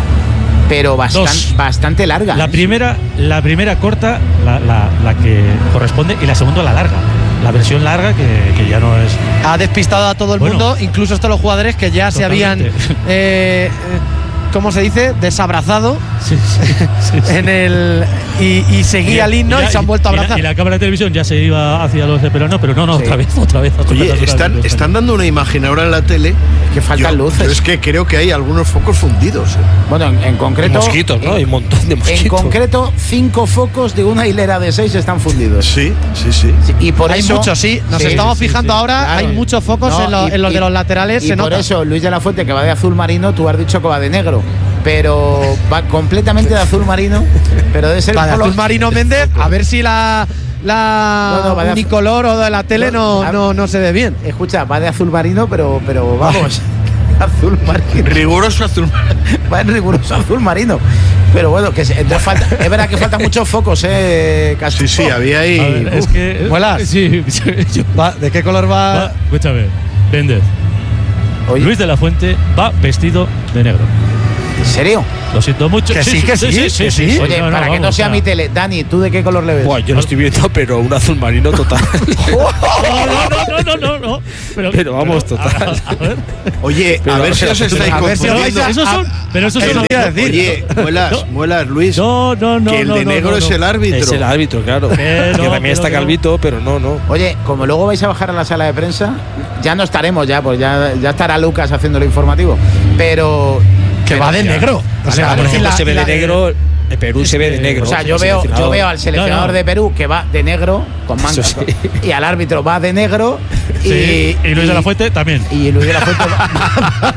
Speaker 2: pero bastan-
Speaker 3: Dos.
Speaker 2: bastante larga.
Speaker 3: La
Speaker 2: ¿eh?
Speaker 3: primera, la primera corta, la, la- la que corresponde, y la segunda la larga. La versión larga que, que ya no es.
Speaker 1: Ha despistado a todo el
Speaker 3: Bueno.
Speaker 1: mundo, incluso hasta los jugadores que ya se habían,
Speaker 3: Totalmente.
Speaker 1: eh, eh, ¿cómo se dice? Desabrazado
Speaker 3: Sí, sí, sí, sí.
Speaker 1: en el y, y seguía el himno y,
Speaker 3: ya-
Speaker 1: se han vuelto a
Speaker 3: y la-
Speaker 1: abrazar.
Speaker 3: Y la, cámara de televisión ya se iba hacia los de peruanos, pero no, no,
Speaker 2: Sí.
Speaker 3: otra vez, otra vez. otra
Speaker 4: oye,
Speaker 3: vez, otra
Speaker 4: están,
Speaker 3: vez.
Speaker 4: están dando una imagen ahora en la tele.
Speaker 2: Que faltan
Speaker 4: Yo-
Speaker 2: luces.
Speaker 4: yo es que creo que hay algunos focos fundidos. ¿eh?
Speaker 2: Bueno, en, en
Speaker 5: Y
Speaker 2: concreto.
Speaker 5: mosquitos, ¿no? Y un montón de
Speaker 2: En
Speaker 5: mosquitos.
Speaker 2: concreto, cinco focos de una hilera de seis están fundidos.
Speaker 4: Sí, sí, sí.
Speaker 2: Y por
Speaker 1: Hay
Speaker 2: eso,
Speaker 1: muchos, sí. Nos
Speaker 2: Sí,
Speaker 1: estamos
Speaker 3: sí,
Speaker 1: fijando
Speaker 3: sí.
Speaker 1: ahora.
Speaker 2: Claro.
Speaker 1: Hay muchos focos
Speaker 2: No,
Speaker 1: en, lo-
Speaker 2: y-
Speaker 1: en los
Speaker 2: y-
Speaker 1: de los laterales.
Speaker 2: Y
Speaker 1: se
Speaker 2: por
Speaker 1: nota.
Speaker 2: eso Luis de la Fuente, que va de azul marino, tú has dicho que va de negro. Pero va completamente de azul marino. Pero debe ser
Speaker 1: Va de
Speaker 2: por lo-
Speaker 1: azul marino Méndez. A ver si la, la
Speaker 2: Bueno, va de azul-
Speaker 1: unicolor o de la tele no,
Speaker 2: No,
Speaker 1: no, no se ve bien.
Speaker 2: Escucha, va de azul marino, pero, pero vamos. Azul marino.
Speaker 4: Riguroso azul.
Speaker 2: Va en riguroso azul marino. Pero bueno, que se, entonces falta, es verdad que faltan muchos focos, ¿eh, Castro?
Speaker 4: Sí, sí, había ahí.
Speaker 3: A ver, es que.
Speaker 1: Muelas.
Speaker 3: Sí, yo-
Speaker 1: Va, ¿de qué color va?
Speaker 3: va, escúchame, Méndez.
Speaker 2: Oye,
Speaker 3: Luis de la Fuente va vestido de negro.
Speaker 2: ¿en serio?
Speaker 3: Lo siento mucho.
Speaker 1: Que sí, que sí, que sí.
Speaker 2: Oye,
Speaker 3: no, no,
Speaker 2: para que no
Speaker 3: vamos,
Speaker 2: sea
Speaker 3: o sea,
Speaker 2: mi tele. Dani, ¿tú de qué color le ves?
Speaker 5: Buah, yo lo estoy viendo, pero un azul marino total.
Speaker 3: No, no, no, no, no, no. Pero,
Speaker 5: Pero vamos, total.
Speaker 3: A, a ver.
Speaker 4: Oye, a ver si os estáis
Speaker 1: a ver si
Speaker 3: Pero
Speaker 1: vais
Speaker 4: confundiendo.
Speaker 1: a-
Speaker 3: esos son. Pero esos
Speaker 1: Eso
Speaker 3: son.
Speaker 1: te iba a decir.
Speaker 4: Oye, muelas,
Speaker 3: No.
Speaker 4: muelas, Luis.
Speaker 3: No, no, no.
Speaker 4: que el
Speaker 3: no,
Speaker 4: de
Speaker 3: no,
Speaker 4: negro
Speaker 3: no,
Speaker 4: es
Speaker 3: no.
Speaker 4: el árbitro.
Speaker 5: Es el árbitro, claro.
Speaker 3: Que
Speaker 5: que
Speaker 3: no,
Speaker 5: también
Speaker 3: que
Speaker 5: está
Speaker 3: no, que
Speaker 5: calvito, pero no, no.
Speaker 2: Oye, como luego vais a bajar a la sala de prensa, ya no estaremos ya, pues ya, ya estará Lucas haciendo lo informativo. Pero.
Speaker 1: Que va de negro. O sea,
Speaker 3: Vale,
Speaker 5: Por
Speaker 1: y
Speaker 5: ejemplo,
Speaker 1: la-
Speaker 5: se ve
Speaker 1: y
Speaker 5: de
Speaker 1: la-
Speaker 5: negro. En Perú se ve de negro.
Speaker 2: O sea, yo
Speaker 5: el
Speaker 2: veo, yo
Speaker 5: seleccionador.
Speaker 2: veo al seleccionador
Speaker 3: No, no.
Speaker 2: de Perú que va de negro, con manga,
Speaker 5: Eso sí.
Speaker 2: y al árbitro va de negro, y,
Speaker 3: Sí, y Luis de la Fuente también.
Speaker 2: Y Luis de la Fuente va,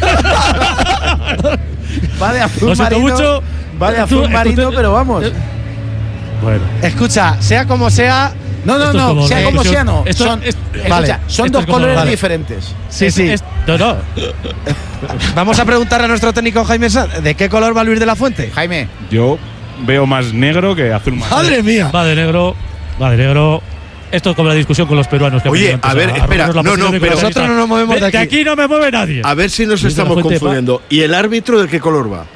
Speaker 2: va de azul
Speaker 3: Lo siento
Speaker 2: marino.
Speaker 3: mucho.
Speaker 2: Va de
Speaker 3: Tú-
Speaker 2: azul
Speaker 3: tú-
Speaker 2: marino,
Speaker 3: tú-
Speaker 2: pero vamos.
Speaker 3: Bueno.
Speaker 1: Escucha, sea como sea.
Speaker 2: No, no,
Speaker 3: Esto es
Speaker 2: no,
Speaker 3: como
Speaker 2: sea
Speaker 3: la
Speaker 2: como
Speaker 3: discusión-
Speaker 2: sea, no.
Speaker 3: esto-
Speaker 2: son,
Speaker 3: es-
Speaker 2: escucha,
Speaker 1: vale.
Speaker 2: son
Speaker 3: Esto
Speaker 2: dos
Speaker 3: es como-
Speaker 2: colores
Speaker 3: vale.
Speaker 2: diferentes.
Speaker 1: Sí,
Speaker 3: Es-
Speaker 1: sí.
Speaker 3: es- no, no.
Speaker 1: Vamos a preguntarle a nuestro técnico Jaime Sanz, ¿de qué color va Luis de la Fuente?
Speaker 2: Jaime,
Speaker 7: Yo veo más negro que azul marino.
Speaker 1: ¡Madre mía!
Speaker 3: Va de negro. Va de negro. Esto es como la discusión con los peruanos. Que
Speaker 4: Oye,
Speaker 3: han venido
Speaker 4: a ver,
Speaker 3: antes
Speaker 4: espera,
Speaker 3: rompernos la
Speaker 4: no, no,
Speaker 3: posición y
Speaker 4: pero
Speaker 3: con la
Speaker 1: nosotros
Speaker 3: lista.
Speaker 1: no nos movemos de aquí.
Speaker 3: De aquí no me mueve nadie.
Speaker 4: A ver si nos
Speaker 3: Luis de la
Speaker 4: estamos
Speaker 3: Fuente va-
Speaker 4: confundiendo. ¿Y el árbitro de qué color va?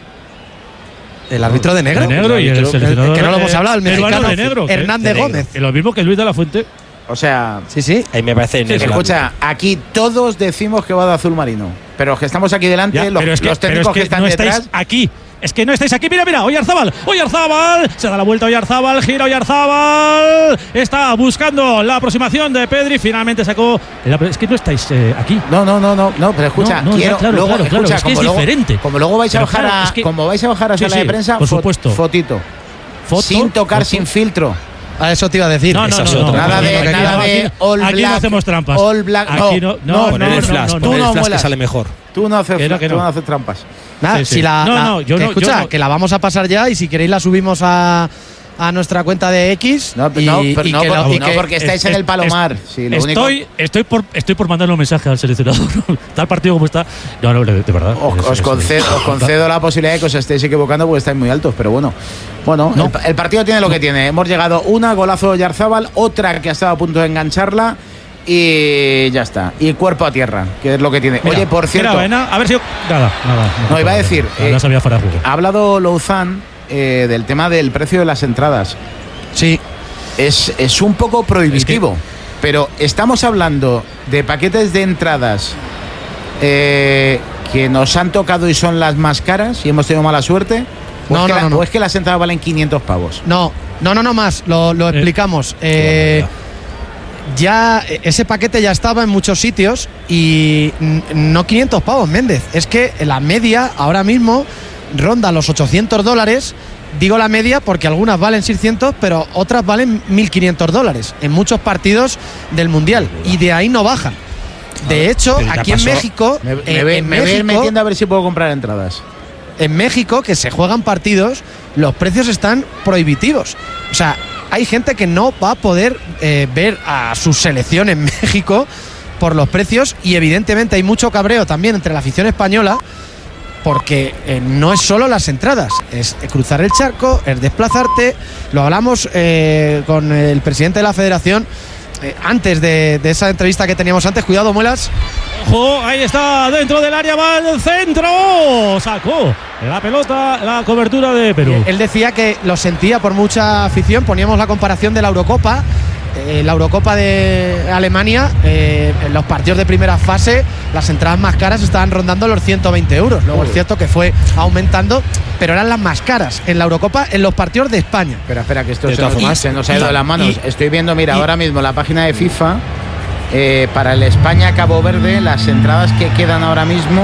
Speaker 1: ¿El árbitro de negro?
Speaker 3: De negro y el
Speaker 1: El-
Speaker 3: seleccionador.
Speaker 1: que no lo hemos
Speaker 3: eh,
Speaker 1: hablado, el
Speaker 3: peruano
Speaker 1: mexicano
Speaker 3: de negro. que-
Speaker 1: Hernández
Speaker 3: de negro.
Speaker 1: Gómez.
Speaker 3: Que lo mismo que Luis de la Fuente.
Speaker 2: o sea,
Speaker 1: Sí, sí.
Speaker 5: Ahí me parece negro.
Speaker 2: escucha, aquí todos decimos que va de azul marino, pero los que estamos aquí delante,
Speaker 3: Ya,
Speaker 2: los,
Speaker 3: pero es que,
Speaker 2: los
Speaker 3: pero
Speaker 2: técnicos
Speaker 3: es que
Speaker 2: que están
Speaker 3: no
Speaker 2: detrás,
Speaker 3: estáis aquí. Es que no estáis aquí. Mira, mira. Oyarzábal. Oyarzábal. Se da la vuelta Oyarzábal. Gira Oyarzábal. Está buscando la aproximación de Pedri. Finalmente sacó. Es que no estáis eh, aquí.
Speaker 2: No, no, no, no, no, pero escucha,
Speaker 3: No, no,
Speaker 2: quiero
Speaker 3: ya, claro,
Speaker 2: luego,
Speaker 3: claro, claro,
Speaker 2: escucha,
Speaker 3: es que
Speaker 2: como
Speaker 3: es
Speaker 2: luego,
Speaker 3: diferente.
Speaker 2: como luego vais a
Speaker 3: Pero
Speaker 2: bajar
Speaker 3: claro,
Speaker 2: a,
Speaker 3: es que-
Speaker 2: como vais a bajar a
Speaker 3: Sí,
Speaker 2: sala
Speaker 3: sí,
Speaker 2: de prensa,
Speaker 3: por
Speaker 2: fo-
Speaker 3: supuesto.
Speaker 2: fotito,
Speaker 3: Foto,
Speaker 2: sin tocar,
Speaker 3: foto.
Speaker 2: sin filtro.
Speaker 1: A eso te iba a decir.
Speaker 3: No, no,
Speaker 5: Esa
Speaker 3: no,
Speaker 5: es
Speaker 3: no,
Speaker 5: otra.
Speaker 3: no,
Speaker 2: Nada
Speaker 3: no,
Speaker 2: de,
Speaker 3: no,
Speaker 2: nada
Speaker 3: no,
Speaker 2: de
Speaker 3: aquí-
Speaker 2: all
Speaker 3: aquí
Speaker 2: black.
Speaker 3: no hacemos trampas.
Speaker 2: All black.
Speaker 3: Aquí no, no,
Speaker 5: Poner
Speaker 3: no,
Speaker 5: el
Speaker 3: no,
Speaker 5: flash,
Speaker 3: no, no.
Speaker 2: Tú
Speaker 5: poner
Speaker 2: no
Speaker 5: el flash que
Speaker 2: muelas.
Speaker 5: sale mejor.
Speaker 2: Tú no haces,
Speaker 3: Que no,
Speaker 2: fla-
Speaker 3: que
Speaker 2: tú
Speaker 3: no.
Speaker 2: no haces trampas.
Speaker 1: Nada,
Speaker 3: Sí, sí.
Speaker 1: si la,
Speaker 3: No,
Speaker 1: la-
Speaker 3: no, yo
Speaker 1: que
Speaker 3: no-
Speaker 1: escucha,
Speaker 3: yo no-
Speaker 1: que la vamos a pasar ya y si queréis la subimos a, a nuestra cuenta de X.
Speaker 2: No,
Speaker 1: y,
Speaker 2: no, pero
Speaker 1: y
Speaker 2: no,
Speaker 1: que
Speaker 2: por-
Speaker 1: lo- y
Speaker 2: no,
Speaker 1: que-
Speaker 2: porque estáis en el Palomar. Sí, lo
Speaker 3: estoy,
Speaker 2: único-
Speaker 3: estoy, por, estoy por mandarle un mensaje al seleccionador. Tal partido como está. No, no, de, de verdad.
Speaker 2: Os,
Speaker 3: Es-
Speaker 2: os
Speaker 3: es-
Speaker 2: concedo, os concedo la posibilidad de que os estéis equivocando porque estáis muy altos, pero bueno. Bueno,
Speaker 3: No.
Speaker 2: el, el partido tiene lo que tiene. Hemos llegado una, golazo de Yarzábal, otra que ha estado a punto de engancharla y ya está. Y cuerpo a tierra, que es lo que tiene.
Speaker 3: Mira,
Speaker 2: Oye, por cierto,
Speaker 3: mira, Baena, a ver si. Nada, nada.
Speaker 2: No, iba a decir,
Speaker 3: Nada,
Speaker 2: eh,
Speaker 3: no sabía fuera de juego.
Speaker 2: ha hablado Louzán eh, del tema del precio de las entradas.
Speaker 1: Sí,
Speaker 2: Es, es un poco prohibitivo, pero estamos hablando de paquetes de entradas eh, que nos han tocado y son las más caras y hemos tenido mala suerte. ¿O,
Speaker 1: No,
Speaker 2: es, que
Speaker 1: no,
Speaker 2: la-
Speaker 1: no, no.
Speaker 2: o es que las entradas valen quinientos pavos?
Speaker 1: no, no, no, no más. Lo, lo
Speaker 3: Eh,
Speaker 1: explicamos. Eh, ya eh, ese paquete ya estaba en muchos sitios y n- no quinientos pavos, Méndez. Es que la media ahora mismo ronda los ochocientos dólares. Digo la media porque algunas valen seiscientos, pero otras valen mil quinientos dólares en muchos partidos del Mundial. Y de ahí no bajan. De hecho,
Speaker 5: pero ya
Speaker 1: aquí en
Speaker 5: pasó.
Speaker 1: México,
Speaker 2: Me, me
Speaker 1: eh,
Speaker 2: ve-
Speaker 1: en
Speaker 2: me voy a ir
Speaker 1: México,
Speaker 2: metiendo a ver si puedo comprar entradas.
Speaker 1: en México, que se juegan partidos, los precios están prohibitivos. O sea, hay gente que no va a poder eh, ver a su selección en México por los precios y evidentemente hay mucho cabreo también entre la afición española porque eh, no es solo las entradas, es cruzar el charco, es desplazarte. Lo hablamos eh, con el presidente de la federación eh, antes de, de esa entrevista que teníamos antes. Cuidado, Muelas.
Speaker 3: Ojo, ahí está, dentro del área va el centro. Sacó la pelota, la cobertura de Perú.
Speaker 1: Él decía que lo sentía por mucha afición. Poníamos la comparación de la Eurocopa. Eh, la Eurocopa de Alemania, eh, en los partidos de primera fase, las entradas más caras estaban rondando los ciento veinte euros. Luego es cierto que fue aumentando, pero eran las más caras en la Eurocopa en los partidos de España.
Speaker 2: Espera, espera, que esto
Speaker 5: De
Speaker 2: se
Speaker 5: todas
Speaker 2: nos,
Speaker 5: formas,
Speaker 2: se nos ha ido
Speaker 1: y-
Speaker 2: de las manos.
Speaker 1: y-
Speaker 2: Estoy viendo, mira,
Speaker 1: y-
Speaker 2: ahora mismo la página de FIFA. eh, para el España-Cabo Verde, las entradas que quedan ahora mismo,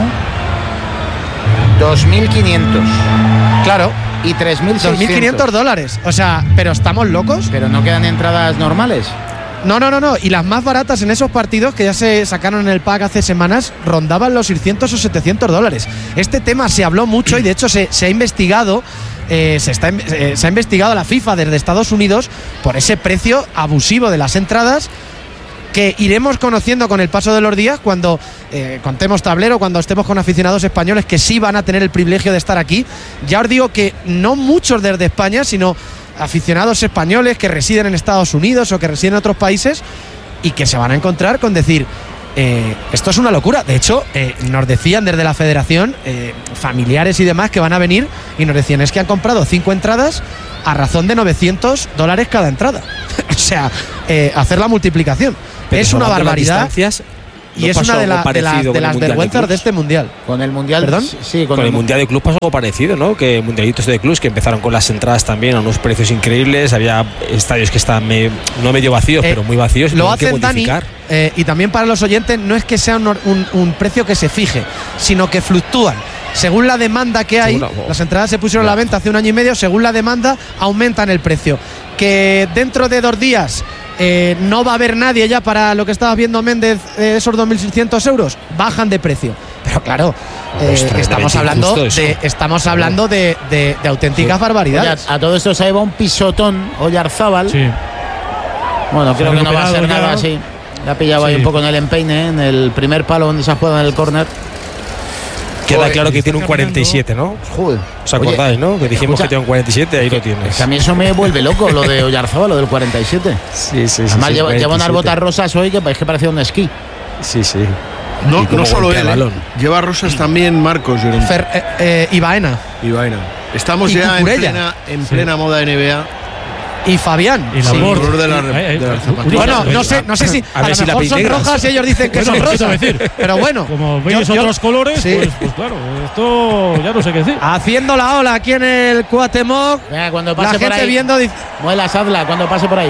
Speaker 2: dos mil quinientos
Speaker 1: Claro,
Speaker 2: y tres mil seiscientos.
Speaker 1: dos mil quinientos dólares. O sea, ¿pero estamos locos?
Speaker 2: Pero no quedan entradas normales.
Speaker 1: No, no, no, no. Y las más baratas en esos partidos que ya se sacaron en el pack hace semanas rondaban los seiscientos o setecientos dólares. Este tema se habló mucho y de hecho se, se ha investigado. Eh, se, está, eh, se ha investigado la FIFA desde Estados Unidos por ese precio abusivo de las entradas que iremos conociendo con el paso de los días cuando eh, contemos tablero, cuando estemos con aficionados españoles que sí van a tener el privilegio de estar aquí. Ya os digo que no muchos desde España, sino aficionados españoles que residen en Estados Unidos o que residen en otros países y que se van a encontrar con decir, eh, esto es una locura. De hecho, eh, nos decían desde la federación, eh, familiares y demás que van a venir, y nos decían, es que han comprado cinco entradas a razón de novecientos dólares cada entrada. O sea, eh, hacer la multiplicación. Pero es una barbaridad. Y
Speaker 5: no
Speaker 1: es una de, la, de, la, de las vergüenzas de, de este mundial.
Speaker 2: Con el mundial,
Speaker 1: ¿perdón?
Speaker 2: Sí, con,
Speaker 5: con el,
Speaker 2: el
Speaker 5: mundial de club pasó algo parecido, ¿no? Que mundialitos de clubs que empezaron con las entradas también a unos precios increíbles. Había estadios que estaban me, no medio vacíos, eh, pero muy vacíos.
Speaker 1: Lo hacen, Dani, eh, y también para los oyentes, no es que sea un, un, un precio que se fije, sino que fluctúan. Según la demanda que hay, la, oh, las entradas se pusieron a la venta hace un año y medio, según la demanda aumentan el precio. Que dentro de dos días eh, no va a haber nadie ya para lo que estaba viendo Méndez, eh, esos dos mil seiscientos euros, bajan de precio. Pero claro, eh, Ostras, estamos, hablando de, estamos hablando de, de, de auténticas sí. barbaridades.
Speaker 2: Oye, a, a todo esto se ha llevado un pisotón Oyarzábal. Sí. Bueno, creo que no va a ser nada así. Le ha pillado sí. ahí un poco en el empeine, en el primer palo donde se ha jugado en el córner.
Speaker 5: Queda Joder, claro que tiene un cuarenta y siete, ¿no?
Speaker 2: Joder.
Speaker 5: ¿Os acordáis, no? Que dijimos escucha, que tiene un cuarenta y siete, ahí lo tienes.
Speaker 2: Es que a mí eso me vuelve loco, lo de Oyarzábal, lo del cuarenta y siete.
Speaker 5: Sí, sí, sí.
Speaker 2: Además,
Speaker 5: sí,
Speaker 2: lleva, lleva unas botas rosas hoy que parece que parecía un esquí.
Speaker 5: Sí, sí.
Speaker 4: No, no solo él, ¿eh? Lleva rosas también Marcos.
Speaker 1: Fer, eh, eh, y Baena.
Speaker 4: Y Baena. Estamos
Speaker 1: y
Speaker 4: ya en plena, en sí. plena moda N B A.
Speaker 1: Y Fabián.
Speaker 4: Y la sí. de la,
Speaker 1: de la bueno, no sé, no sé si a, a ver lo si mejor son rojas y ellos dicen que bueno, son rosas. Decir. Pero bueno,
Speaker 3: como veis yo, otros yo, colores, sí. pues, pues claro, esto ya no sé qué decir.
Speaker 1: Haciendo la ola aquí en el Cuauhtémoc.
Speaker 2: Venga, cuando pase
Speaker 1: la
Speaker 2: por
Speaker 1: gente
Speaker 2: ahí,
Speaker 1: viendo dice,
Speaker 2: muela Sadla cuando pase por ahí.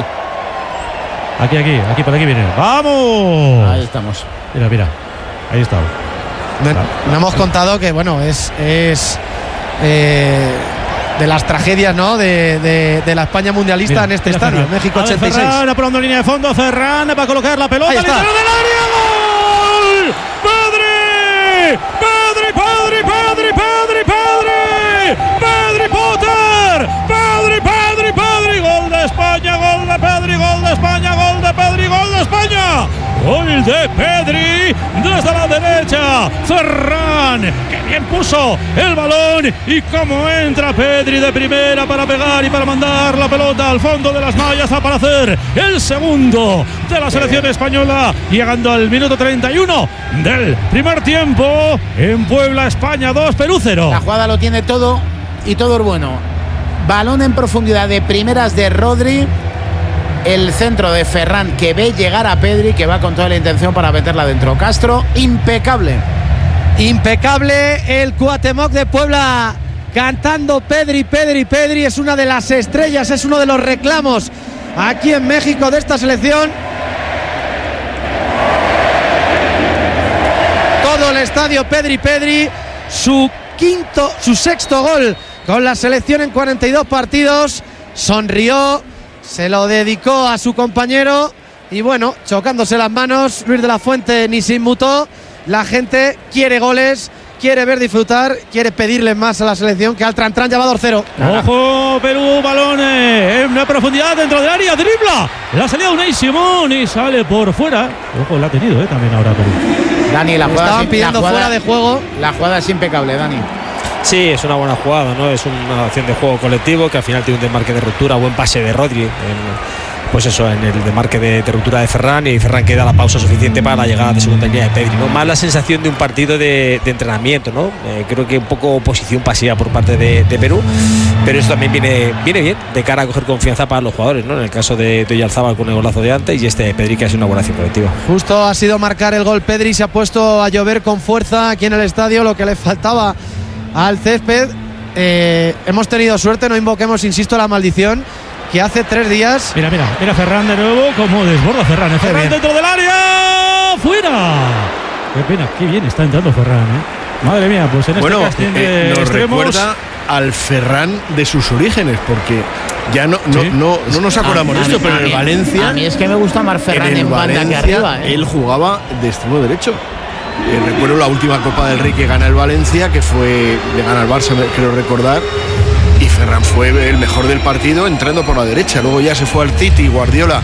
Speaker 3: Aquí, aquí, aquí, por aquí viene. ¡Vamos!
Speaker 2: Ahí estamos.
Speaker 3: Mira, mira. Ahí está.
Speaker 1: No, no hemos contado que, bueno, es. es eh, de las tragedias, ¿no? De, de, de la España mundialista mira, en este estadio, Ferran. México ochenta y seis.
Speaker 3: Ferran apurando línea de fondo, Ferran va a colocar la pelota.
Speaker 1: Ahí está.
Speaker 3: ¡Del área! ¡Gol! ¡Pedri! ¡Pedri, Pedri, Pedri, Pedri, Pedri! ¡Pedri Potter! ¡Pedri, Pedri, Pedri! ¡Gol de España! ¡Gol de Pedri! ¡Gol de España! ¡Gol de Pedri! ¡Gol de España! Gol de Pedri desde la derecha. Ferran, que bien puso el balón. Y cómo entra Pedri de primera para pegar y para mandar la pelota al fondo de las mallas para hacer el segundo de la selección española. Llegando al minuto treinta y uno del primer tiempo. En Puebla, España dos, Perú cero.
Speaker 2: La jugada lo tiene todo y todo es bueno. Balón en profundidad de primeras de Rodri. El centro de Ferran que ve llegar a Pedri, que va con toda la intención para meterla dentro. Castro, impecable.
Speaker 1: Impecable el Cuauhtémoc de Puebla. Cantando Pedri, Pedri, Pedri. Es una de las estrellas, es uno de los reclamos aquí en México de esta selección. Todo el estadio Pedri, Pedri. Su quinto, su sexto gol con la selección en cuarenta y dos partidos. Sonrió. Se lo dedicó a su compañero y bueno, chocándose las manos, Luis de la Fuente ni se inmutó. La gente quiere goles, quiere ver disfrutar, quiere pedirle más a la selección, que al Trantrán ya va dos cero.
Speaker 3: Ojo, Perú, balón en una profundidad dentro del área, dribla, la salida Unai Simón y sale por fuera. Ojo, la ha tenido eh, también ahora Perú.
Speaker 2: Dani, la jugada
Speaker 1: estaban pidiendo la jugada, fuera de juego.
Speaker 2: La jugada es impecable, Dani.
Speaker 5: Sí, es una buena jugada, ¿no? Es una acción de juego colectivo que al final tiene un desmarque de ruptura, buen pase de Rodri, en, pues eso, en el desmarque de, de ruptura de Ferran, y Ferran queda la pausa suficiente para la llegada de segunda línea de Pedri, ¿no? Más la sensación de un partido de, de entrenamiento, ¿no? Eh, creo que un poco posición pasiva por parte de, de Perú, pero eso también viene, viene bien de cara a coger confianza para los jugadores, ¿no? En el caso de, de Oyarzábal con el golazo de antes y este de Pedri, que ha sido una buena acción colectiva.
Speaker 1: Justo ha sido marcar el gol Pedri, se ha puesto a llover con fuerza aquí en el estadio, lo que le faltaba al césped. Eh, hemos tenido suerte, no invoquemos, insisto, la maldición que hace tres días.
Speaker 3: Mira, mira, mira Ferran de nuevo, como desborda Ferran. ¿eh? Ferran dentro del área, fuera. Qué pena, qué bien está entrando Ferran, ¿eh? Madre mía, pues en
Speaker 4: bueno,
Speaker 3: este casting
Speaker 4: eh,
Speaker 3: de
Speaker 4: nos
Speaker 3: extremos
Speaker 4: recuerda al Ferran de sus orígenes, porque ya no, no,
Speaker 3: ¿Sí?
Speaker 4: no, no nos acordamos de esto, pero en el Valencia.
Speaker 2: A mí es que me gusta más Ferran en, en banda que arriba. ¿eh?
Speaker 4: Él jugaba de extremo derecho. Eh, recuerdo la última Copa del Rey que gana el Valencia, que fue de ganar el Barça, creo recordar, y Ferran fue el mejor del partido entrando por la derecha. Luego ya se fue al City, Guardiola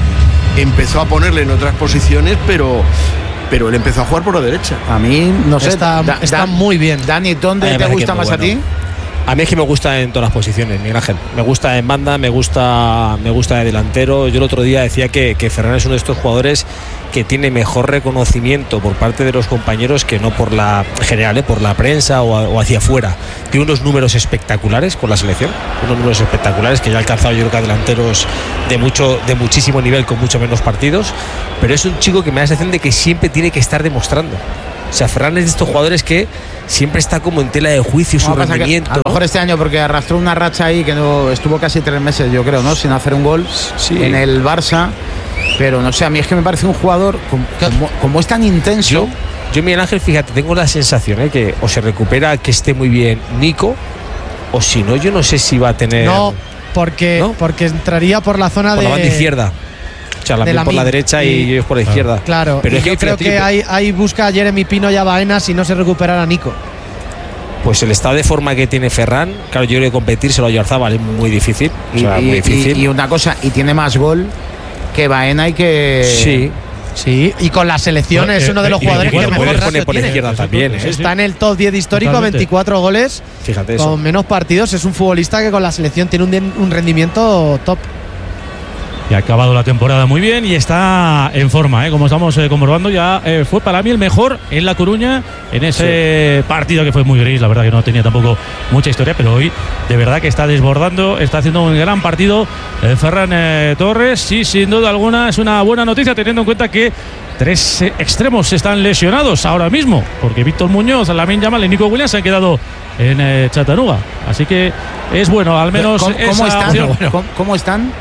Speaker 4: empezó a ponerle en otras posiciones, pero pero él empezó a jugar por la derecha.
Speaker 2: A mí, no sé,
Speaker 1: está,
Speaker 2: da,
Speaker 1: está
Speaker 2: da,
Speaker 1: muy bien.
Speaker 2: Dani, ¿dónde te gusta más bueno. a ti?
Speaker 5: A mí es que me gusta en todas las posiciones, Miguel Ángel. Me gusta en banda, me gusta, me gusta de delantero. Yo el otro día decía que, que Ferran es uno de estos jugadores que tiene mejor reconocimiento por parte de los compañeros que no por la general, ¿eh? por la prensa o, a, o hacia afuera. Tiene unos números espectaculares con la selección, unos números espectaculares que ya ha alcanzado yo creo que a delanteros de mucho, de muchísimo nivel con mucho menos partidos. Pero es un chico que me da la sensación de que siempre tiene que estar demostrando. O sea, Ferran es de estos jugadores que siempre está como en tela de juicio su
Speaker 2: no,
Speaker 5: rendimiento.
Speaker 2: A lo mejor este año, porque arrastró una racha ahí que no estuvo casi tres meses, yo creo, ¿no? Sin hacer un gol sí. en el Barça. Pero no sé, a mí es que me parece un jugador como, como, como es tan intenso.
Speaker 5: Yo, yo, Miguel Ángel, fíjate, tengo la sensación ¿eh? que o se recupera que esté muy bien Nico, o si no, yo no sé si va a tener.
Speaker 1: No, porque, ¿no? porque entraría por la zona
Speaker 5: por
Speaker 1: de.
Speaker 5: la banda izquierda. O sea, la de la por la derecha y, y ellos por la izquierda.
Speaker 1: Claro, pero es que yo creo que ahí, ahí busca a Jeremy Pino y a Baena si no se recuperara Nico.
Speaker 5: Pues el estado de forma que tiene Ferran, claro, yo creo que competir se lo Oyarzábal es muy difícil.
Speaker 2: Y, o sea,
Speaker 5: y,
Speaker 2: muy
Speaker 5: difícil.
Speaker 2: Y, y una cosa, y tiene más gol que Baena y que.
Speaker 5: Sí.
Speaker 1: Sí, y con la selección bueno, es uno de los
Speaker 5: y,
Speaker 1: jugadores
Speaker 5: y, y,
Speaker 1: que mejor ratio
Speaker 5: por
Speaker 1: tiene.
Speaker 5: Izquierda también, ¿eh?
Speaker 1: Está en el top diez histórico, totalmente. veinticuatro goles.
Speaker 5: Fíjate
Speaker 1: con
Speaker 5: eso.
Speaker 1: menos partidos. Es un futbolista que con la selección tiene un, un rendimiento top.
Speaker 3: Y ha acabado la temporada muy bien y está en forma, ¿eh? Como estamos eh, comprobando, ya eh, fue para mí el mejor en La Coruña en ese sí. partido que fue muy gris, la verdad que no tenía tampoco mucha historia, pero hoy de verdad que está desbordando, está haciendo un gran partido eh, Ferran eh, Torres y sin duda alguna es una buena noticia teniendo en cuenta que tres eh, extremos están lesionados ahora mismo, porque Víctor Muñoz, Lamine Yamal y Nico Williams se han quedado en eh, Chattanooga, así que es bueno, al menos
Speaker 2: ¿Cómo,
Speaker 3: esa
Speaker 2: ¿cómo están?
Speaker 3: opción.
Speaker 2: ¿Cómo, ¿Cómo están?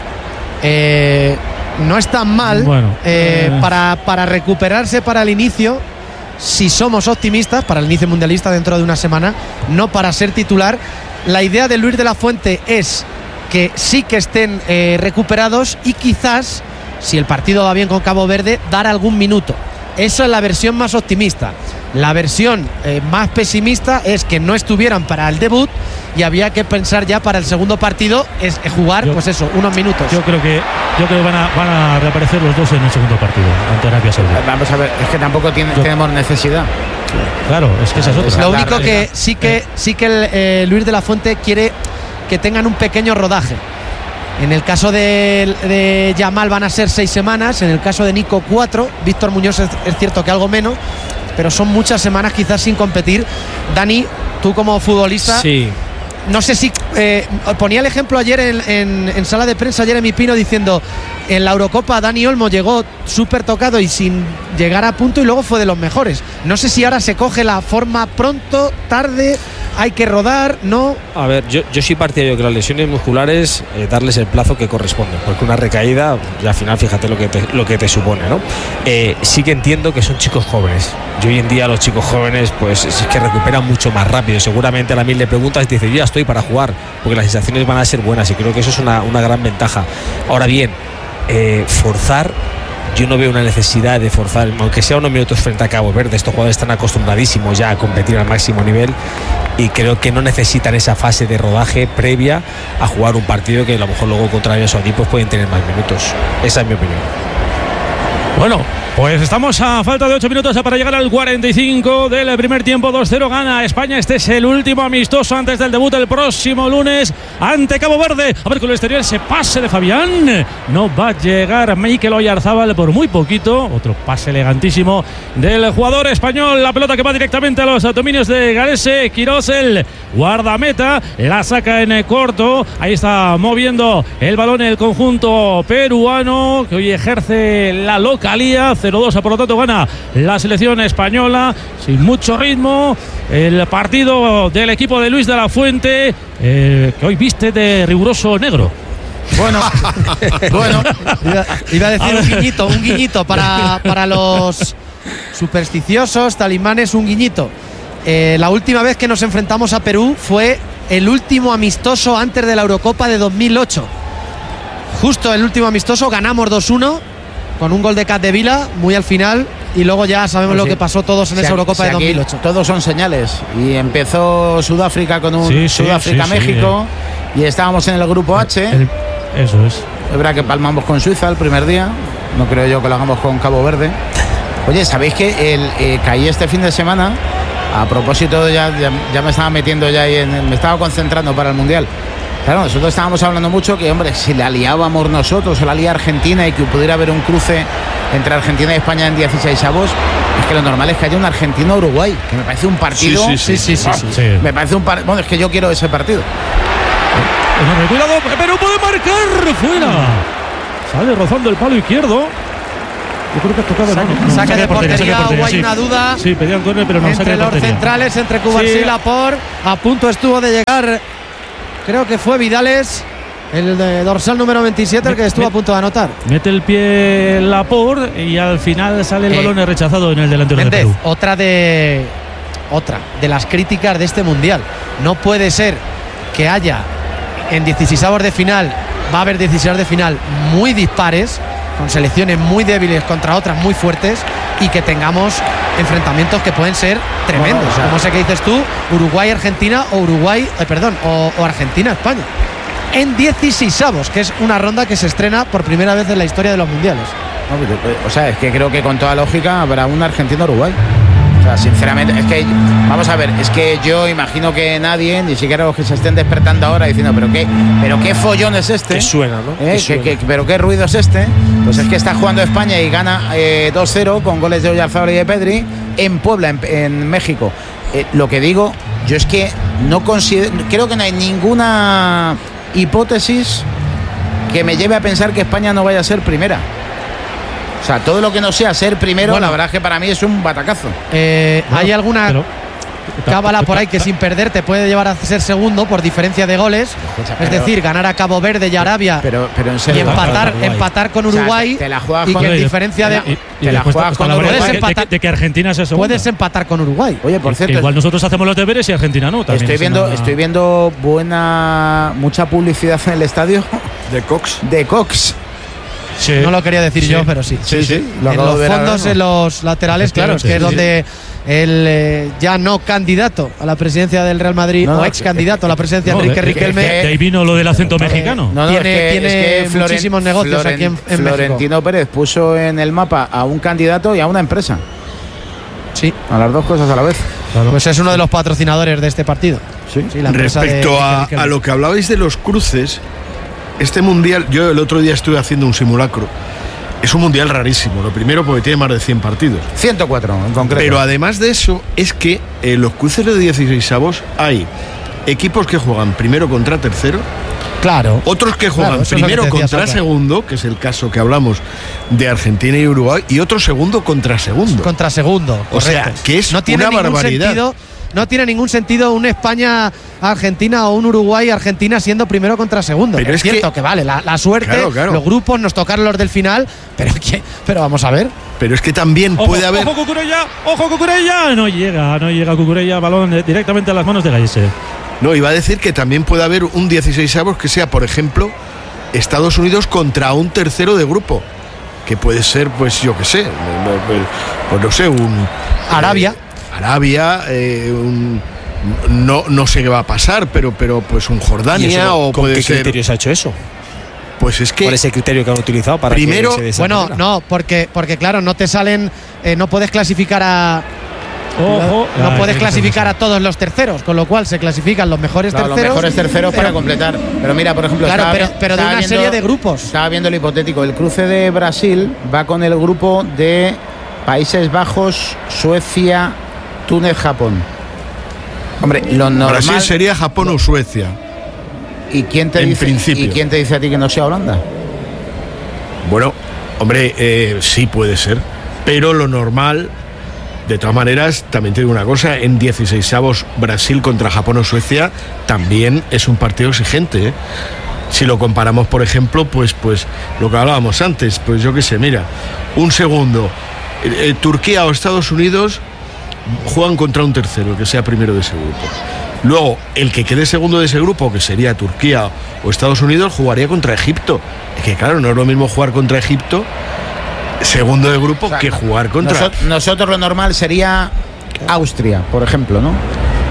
Speaker 1: Eh, no es tan mal
Speaker 3: bueno,
Speaker 1: eh,
Speaker 3: eh.
Speaker 1: para, para recuperarse para el inicio, si somos optimistas, para el inicio mundialista dentro de una semana, no para ser titular. La idea de Luis de la Fuente es que sí que estén eh, recuperados y quizás, si el partido va bien con Cabo Verde, dar algún minuto. Eso es la versión más optimista. La versión eh, más pesimista es que no estuvieran para el debut y había que pensar ya para el segundo partido es jugar, yo, pues eso, unos minutos.
Speaker 3: Yo creo que yo creo que van a, van a reaparecer los dos en el segundo partido ante Arabia Saudí.
Speaker 2: Vamos a ver, es que tampoco tiene, yo, tenemos necesidad.
Speaker 3: Claro, es que esa es otra.
Speaker 1: Lo único que sí que sí que el, eh, Luis de la Fuente quiere que tengan un pequeño rodaje. En el caso de, de Yamal van a ser seis semanas, en el caso de Nico cuatro, Víctor Muñoz es, es cierto que algo menos, pero son muchas semanas quizás sin competir. Dani, tú como futbolista,
Speaker 5: sí.
Speaker 1: no sé si eh, ponía el ejemplo ayer en, en, en sala de prensa Jeremy Pino diciendo en la Eurocopa Dani Olmo llegó súper tocado y sin llegar a punto y luego fue de los mejores. No sé si ahora se coge la forma pronto, tarde, hay que rodar, ¿no?
Speaker 5: A ver, yo, yo sí partidario que las lesiones musculares eh, darles el plazo que corresponde, porque una recaída, y al final fíjate lo que te, lo que te supone, ¿no? Eh, sí que entiendo que son chicos jóvenes. Y hoy en día los chicos jóvenes, pues es que recuperan mucho más rápido. Seguramente a la mil le preguntas y te dice, yo ya estoy para jugar, porque las sensaciones van a ser buenas y creo que eso es una, una gran ventaja. Ahora bien, eh, forzar. Yo no veo una necesidad de forzar, aunque sea unos minutos frente a Cabo Verde. Estos jugadores están acostumbradísimos ya a competir al máximo nivel y creo que no necesitan esa fase de rodaje previa a jugar un partido que a lo mejor luego contra Arabia Saudí pues pueden tener más minutos. Esa es mi opinión.
Speaker 3: Bueno, pues estamos a falta de ocho minutos para llegar al cuarenta y cinco del primer tiempo. Dos cero gana España. Este es el último amistoso antes del debut el próximo lunes ante Cabo Verde. A ver, con el exterior ese pase de Fabián. No va a llegar Mikel Oyarzábal por muy poquito. Otro pase elegantísimo del jugador español. La pelota que va directamente a los dominios de Garese. Quirós, el guardameta, la saca en corto. Ahí está moviendo el balón el conjunto peruano que hoy ejerce la localía. cero dos, por lo tanto gana la selección española sin mucho ritmo. El partido del equipo de Luis de la Fuente, eh, que hoy viste de riguroso negro.
Speaker 1: Bueno, bueno, iba, iba a decir a un guiñito, un guiñito para, para los supersticiosos, talismanes, un guiñito. Eh, la última vez que nos enfrentamos a Perú fue el último amistoso antes de la Eurocopa de dos mil ocho. Justo el último amistoso, ganamos dos uno con un gol de Capdevila muy al final y luego ya sabemos pues sí. lo que pasó todos en si esa Eurocopa si de dos mil ocho.
Speaker 2: Todos son señales y empezó Sudáfrica con un
Speaker 3: sí, sí,
Speaker 2: Sudáfrica-México
Speaker 3: sí, sí,
Speaker 2: y estábamos en el grupo H.
Speaker 3: El, eso es.
Speaker 2: Es verdad que palmamos con Suiza el primer día. No creo yo que lo hagamos con Cabo Verde. Oye, ¿sabéis que el, eh, caí este fin de semana? A propósito, ya, ya, ya me estaba metiendo ya ahí en, me estaba concentrando para el Mundial. Claro, nosotros estábamos hablando mucho que, hombre, si la liábamos nosotros o la lía Argentina y que pudiera haber un cruce entre Argentina y España en dieciséis avos, es que lo normal es que haya un Argentina-Uruguay, que me parece un partido.
Speaker 3: Sí, sí, sí. sí, sí, sí, sí.
Speaker 2: Me parece un partido. Bueno, es que yo quiero ese partido.
Speaker 3: Enorme, cuidado, pero puede marcar fuera. Sale rozando el palo izquierdo. Yo creo que ha tocado.
Speaker 1: Saque,
Speaker 3: no, no,
Speaker 1: saque de portería,
Speaker 3: portería,
Speaker 1: o hay
Speaker 3: sí.
Speaker 1: una duda.
Speaker 3: Sí, pedían córner, pero no saque de
Speaker 1: entre los
Speaker 3: portería.
Speaker 1: centrales, entre Cubarsí
Speaker 3: Sí.
Speaker 1: y Laporte. A punto estuvo de llegar, creo que fue Vidales, el de dorsal número veintisiete, el que estuvo
Speaker 3: Met-
Speaker 1: a punto de anotar.
Speaker 3: Mete el pie Laporte y al final sale el
Speaker 1: Eh,
Speaker 3: balón rechazado en el delantero
Speaker 1: Méndez,
Speaker 3: de Perú.
Speaker 1: otra de otra de las críticas de este mundial. No puede ser que haya en dieciseisavos de final, va a haber dieciseisavos de final muy dispares, con selecciones muy débiles contra otras muy fuertes, y que tengamos enfrentamientos que pueden ser tremendos,
Speaker 2: Bueno, o sea,
Speaker 1: como ese que dices tú, Uruguay-Argentina o Uruguay, eh, perdón, o, o Argentina-España. En dieciseisavos, que es una ronda que se estrena por primera vez en la historia de los mundiales.
Speaker 2: No, o sea, es que creo que con toda lógica habrá un Argentina-Uruguay. O sea, sinceramente, es que, vamos a ver, es que yo imagino que nadie, ni siquiera los que se estén despertando ahora diciendo, pero qué, pero qué follón es este.
Speaker 5: Que suena, ¿no?
Speaker 2: ¿Eh?
Speaker 5: Que suena.
Speaker 2: ¿Qué, qué, pero qué ruido es este. Pues es que está jugando España y gana eh, dos cero con goles de Oyarzabal y de Pedri en Puebla, en, en México. Eh, lo que digo, yo es que no considero, creo que no hay ninguna hipótesis que me lleve a pensar que España no vaya a ser primera. O sea, todo lo que no sea ser primero,
Speaker 1: Bueno.
Speaker 2: la verdad es que para mí es un batacazo.
Speaker 1: Eh,
Speaker 3: Bueno,
Speaker 1: ¿Hay alguna
Speaker 3: pero-
Speaker 1: cábala por ahí que sin perder te puede llevar a ser segundo por diferencia de goles? Es decir, ganar a Cabo Verde y Arabia
Speaker 2: Pero, pero en
Speaker 1: y
Speaker 2: serio.
Speaker 1: empatar,
Speaker 3: Uruguay.
Speaker 1: empatar con
Speaker 2: O sea,
Speaker 1: Uruguay,
Speaker 2: te la juegas
Speaker 1: y
Speaker 2: con-
Speaker 1: que en
Speaker 2: Oye,
Speaker 1: diferencia de
Speaker 2: te la-
Speaker 3: Y,
Speaker 2: te
Speaker 3: y
Speaker 2: la
Speaker 3: después
Speaker 2: juegas
Speaker 3: está
Speaker 2: con
Speaker 3: la
Speaker 2: Uruguay.
Speaker 3: verdad de, de,
Speaker 1: Puedes
Speaker 3: de que Argentina sea segunda.
Speaker 1: puedes empatar con Uruguay.
Speaker 2: Oye, por cierto,
Speaker 3: Igual nosotros hacemos los deberes y Argentina no. También
Speaker 2: estoy
Speaker 3: es
Speaker 2: viendo,
Speaker 3: una-
Speaker 2: estoy viendo buena, mucha publicidad en el estadio
Speaker 4: De Cox.
Speaker 2: de Cox.
Speaker 3: Sí.
Speaker 1: No lo quería decir
Speaker 3: Sí.
Speaker 1: yo, pero sí.
Speaker 2: Sí, sí, lo
Speaker 1: En
Speaker 2: acabo
Speaker 1: los
Speaker 2: de ver ahora
Speaker 1: fondos,
Speaker 2: mismo.
Speaker 1: en los laterales, claro, es que es donde el eh, ya no candidato a la presidencia del Real Madrid,
Speaker 2: No,
Speaker 1: o
Speaker 2: no,
Speaker 1: ex candidato a la presidencia
Speaker 3: No,
Speaker 1: Enrique
Speaker 3: de- de-
Speaker 1: Riquelme.
Speaker 3: de- de ahí vino lo del acento mexicano.
Speaker 2: No, no,
Speaker 1: Tiene-
Speaker 2: es que,
Speaker 1: tiene
Speaker 2: es que Floren-
Speaker 1: muchísimos negocios
Speaker 2: Floren-
Speaker 1: aquí en- en
Speaker 2: Florentino Pérez puso en el mapa a un candidato y a una empresa.
Speaker 1: Sí,
Speaker 2: A las dos cosas a la vez.
Speaker 1: pues es uno de los patrocinadores de este partido.
Speaker 2: Sí.
Speaker 1: Sí, la empresa de
Speaker 4: Respecto
Speaker 1: Enrique
Speaker 4: a,
Speaker 1: Riquelme.
Speaker 4: a lo que hablabais de los cruces, este mundial, yo el otro día estuve haciendo un simulacro. Es un mundial rarísimo. Lo primero porque tiene más de cien partidos.
Speaker 2: ciento cuatro en concreto.
Speaker 4: Pero además de eso, es que en los cruces de dieciseisavos hay equipos que juegan primero contra tercero,
Speaker 1: Claro.
Speaker 4: otros que juegan
Speaker 1: Claro, eso es lo que
Speaker 4: primero
Speaker 1: te decía,
Speaker 4: contra
Speaker 1: Salva.
Speaker 4: segundo, que es el caso que hablamos de Argentina y Uruguay, y otro segundo contra segundo.
Speaker 1: Contra segundo.
Speaker 4: O sea,
Speaker 1: correcto.
Speaker 4: que es
Speaker 1: no tiene
Speaker 4: una
Speaker 1: ningún
Speaker 4: barbaridad.
Speaker 1: Sentido, no tiene ningún sentido un España-Argentina o un Uruguay-Argentina siendo primero contra segundo.
Speaker 4: Pero
Speaker 1: es,
Speaker 4: es que-
Speaker 1: cierto que, vale, la, la suerte,
Speaker 4: Claro, claro.
Speaker 1: los grupos nos tocaron los del final, pero, ¿qué? pero vamos a ver.
Speaker 4: Pero es que también
Speaker 3: Ojo,
Speaker 4: puede haber.
Speaker 3: ojo Cucurella, ojo Cucurella, no llega, no llega Cucurella, balón eh, directamente a las manos de Gallese.
Speaker 4: No, iba a decir que también puede haber un dieciseisavos que sea, por ejemplo, Estados Unidos contra un tercero de grupo. Que puede ser, pues yo qué sé, pues no sé, un.
Speaker 1: Arabia.
Speaker 4: eh, Arabia, eh, un. No, no sé qué va a pasar, pero, pero pues un
Speaker 5: ¿Y
Speaker 4: Jordania
Speaker 5: eso,
Speaker 4: o
Speaker 5: ¿con
Speaker 4: puede
Speaker 5: qué
Speaker 4: ser.
Speaker 5: criterio se ha hecho eso?
Speaker 4: Pues es que.
Speaker 5: ¿Cuál es el criterio que han utilizado para
Speaker 4: Primero-
Speaker 5: que se dé esa
Speaker 1: Bueno,
Speaker 5: manera?
Speaker 1: no, porque, porque claro, no te salen, eh, no puedes clasificar a.
Speaker 3: Ojo,
Speaker 1: No
Speaker 3: Ay,
Speaker 1: puedes
Speaker 3: qué
Speaker 1: clasificar a todos los terceros, con lo cual se clasifican los mejores
Speaker 2: Claro, los
Speaker 1: terceros.
Speaker 2: mejores terceros para
Speaker 1: pero-
Speaker 2: completar. Pero mira, por ejemplo,
Speaker 1: Claro,
Speaker 2: estaba
Speaker 1: pero,
Speaker 2: vi-
Speaker 1: pero de
Speaker 2: estaba
Speaker 1: una
Speaker 2: viendo-
Speaker 1: serie de grupos.
Speaker 2: Estaba viendo el hipotético. El cruce de Brasil va con el grupo de Países Bajos, Suecia, Túnez, Japón. Hombre, lo normal.
Speaker 4: Brasil sería Japón o Suecia.
Speaker 2: ¿Y quién te
Speaker 4: en
Speaker 2: dice?
Speaker 4: principio.
Speaker 2: ¿Y quién te dice a ti que no sea Holanda?
Speaker 4: Bueno, hombre, eh, sí puede ser. Pero lo normal, de todas maneras, también te digo una cosa, en dieciseisavos Brasil contra Japón o Suecia también es un partido exigente, ¿eh? Si lo comparamos, por ejemplo, pues, pues lo que hablábamos antes, pues yo qué sé, mira, un segundo, eh, eh, Turquía o Estados Unidos juegan contra un tercero, el que sea primero de ese grupo. Luego, el que quede segundo de ese grupo, que sería Turquía o Estados Unidos, jugaría contra Egipto. Es que claro, no es lo mismo jugar contra Egipto, segundo de grupo,
Speaker 2: O sea,
Speaker 4: que jugar contra...
Speaker 2: Nosot- nosotros lo normal sería Austria, por ejemplo, ¿no?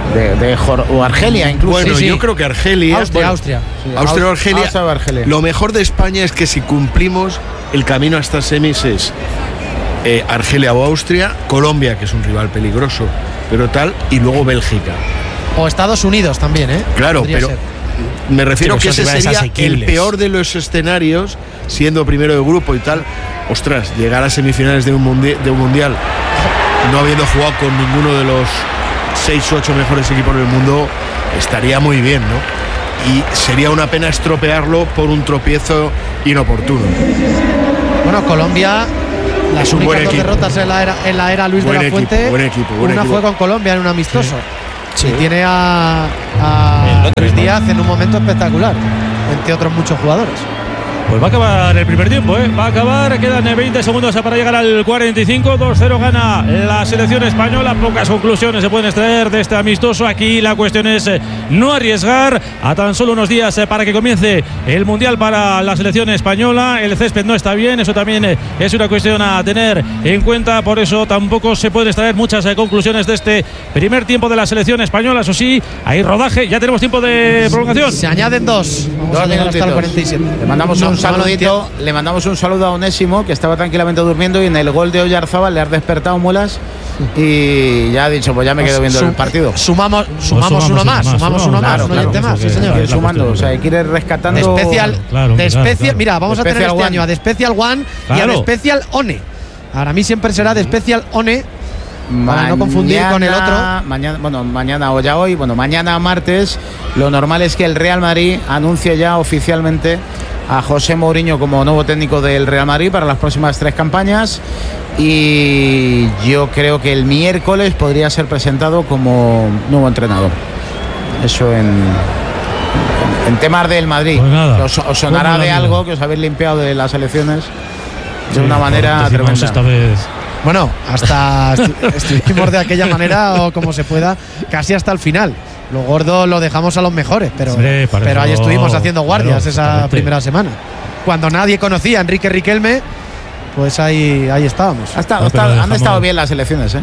Speaker 2: De, de Jor- o Argelia incluso.
Speaker 4: Bueno,
Speaker 1: Sí, sí.
Speaker 4: yo creo que Argelia.
Speaker 1: Austria,
Speaker 4: bueno,
Speaker 1: Austria.
Speaker 4: Austria o Argelia.
Speaker 2: Austria o Argelia.
Speaker 4: Lo mejor de España es que si cumplimos el camino hasta semis es eh, Argelia o Austria, Colombia, que es un rival peligroso, pero tal, y luego Bélgica.
Speaker 1: O Estados Unidos también, ¿eh?
Speaker 4: Claro,
Speaker 1: Podría
Speaker 4: pero
Speaker 1: ser.
Speaker 4: me refiero
Speaker 5: Pero
Speaker 4: que
Speaker 5: son
Speaker 4: ese
Speaker 5: rivales
Speaker 4: sería
Speaker 5: asequibles.
Speaker 4: el peor de los escenarios, siendo primero de grupo y tal. Ostras, llegar a semifinales de un, mundi- de un mundial, no habiendo jugado con ninguno de los seis o ocho mejores equipos del mundo, estaría muy bien, ¿no? Y sería una pena estropearlo por un tropiezo inoportuno.
Speaker 1: Bueno, Colombia, las
Speaker 4: Es un
Speaker 1: únicas
Speaker 4: buen
Speaker 1: dos
Speaker 4: equipo.
Speaker 1: derrotas en la era, en la era Luis
Speaker 4: Buen
Speaker 1: de la
Speaker 4: equipo,
Speaker 1: Fuente.
Speaker 4: buen equipo, buen
Speaker 1: una
Speaker 4: equipo.
Speaker 1: fue con Colombia en un amistoso.
Speaker 5: Sí.
Speaker 1: Y tiene a, a Luis Díaz en un momento espectacular, entre otros muchos jugadores.
Speaker 3: Pues va a acabar el primer tiempo, ¿eh? Va a acabar, quedan veinte segundos para llegar al cuarenta y cinco. dos cero gana la selección española. Pocas conclusiones se pueden extraer de este amistoso. Aquí la cuestión es eh, no arriesgar a tan solo unos días eh, para que comience el Mundial para la selección española. El césped no está bien, eso también eh, es una cuestión a tener en cuenta. Por eso tampoco se pueden extraer muchas eh, conclusiones de este primer tiempo de la selección española. Eso sí, hay rodaje, ya tenemos tiempo de prolongación.
Speaker 1: Se añaden dos. Vamos
Speaker 2: Dos
Speaker 1: a llegar hasta el
Speaker 2: minutitos.
Speaker 1: cuarenta y siete.
Speaker 2: Le mandamos
Speaker 1: No,
Speaker 2: un
Speaker 1: no lo
Speaker 2: saludito,
Speaker 1: entiendo.
Speaker 2: le mandamos un saludo a Onésimo, que estaba tranquilamente durmiendo, y en el gol de Oyarzábal le has despertado, Muelas, y ya ha dicho, pues ya me quedo viendo
Speaker 1: Sum-
Speaker 2: el partido.
Speaker 1: Sumamos, sumamos,
Speaker 3: sumamos
Speaker 1: uno
Speaker 3: uno
Speaker 1: más,
Speaker 3: más,
Speaker 1: sumamos
Speaker 3: sumamos,
Speaker 1: uno más,
Speaker 2: claro,
Speaker 1: un
Speaker 2: claro,
Speaker 1: oyente más, sí
Speaker 3: eso que-
Speaker 1: señor.
Speaker 2: Quiere
Speaker 3: es la
Speaker 2: sumando, o
Speaker 3: cuestión.
Speaker 2: sea, quiere rescatando.
Speaker 1: De especial,
Speaker 3: Claro,
Speaker 1: de
Speaker 3: claro,
Speaker 1: especial,
Speaker 3: claro.
Speaker 1: mira, vamos
Speaker 2: De
Speaker 1: a tener
Speaker 2: Special
Speaker 1: este
Speaker 2: One.
Speaker 1: año a de Special One y a
Speaker 3: Claro.
Speaker 1: de Special One. Para mí siempre será de Special One. Para no confundir con el otro.
Speaker 2: Mañana, bueno, mañana o ya hoy, bueno, mañana martes, lo normal es que el Real Madrid anuncie ya oficialmente a José Mourinho como nuevo técnico del Real Madrid para las próximas tres campañas, y yo creo que el miércoles podría ser presentado como nuevo entrenador. Eso en, en, en temas del Madrid.
Speaker 3: Pues nada.
Speaker 2: os, os sonará
Speaker 3: Pues
Speaker 2: de
Speaker 3: nada.
Speaker 2: algo que os habéis limpiado de las elecciones de
Speaker 3: Sí,
Speaker 2: una manera
Speaker 3: decimos
Speaker 2: tremenda.
Speaker 3: esta vez.
Speaker 1: Bueno, hasta estu- estuvimos de aquella manera o como se pueda, casi hasta el final. Lo gordo lo dejamos a los mejores, pero,
Speaker 3: Hombre, para
Speaker 1: pero ahí
Speaker 3: eso-
Speaker 1: estuvimos haciendo guardias
Speaker 3: claro,
Speaker 1: esa
Speaker 3: exactamente.
Speaker 1: primera semana. Cuando nadie conocía a Enrique Riquelme, pues ahí, ahí estábamos.
Speaker 2: Ha estado-
Speaker 3: No,
Speaker 2: ha
Speaker 3: pero
Speaker 2: estado- han
Speaker 3: dejamos-
Speaker 2: estado bien las elecciones, ¿eh?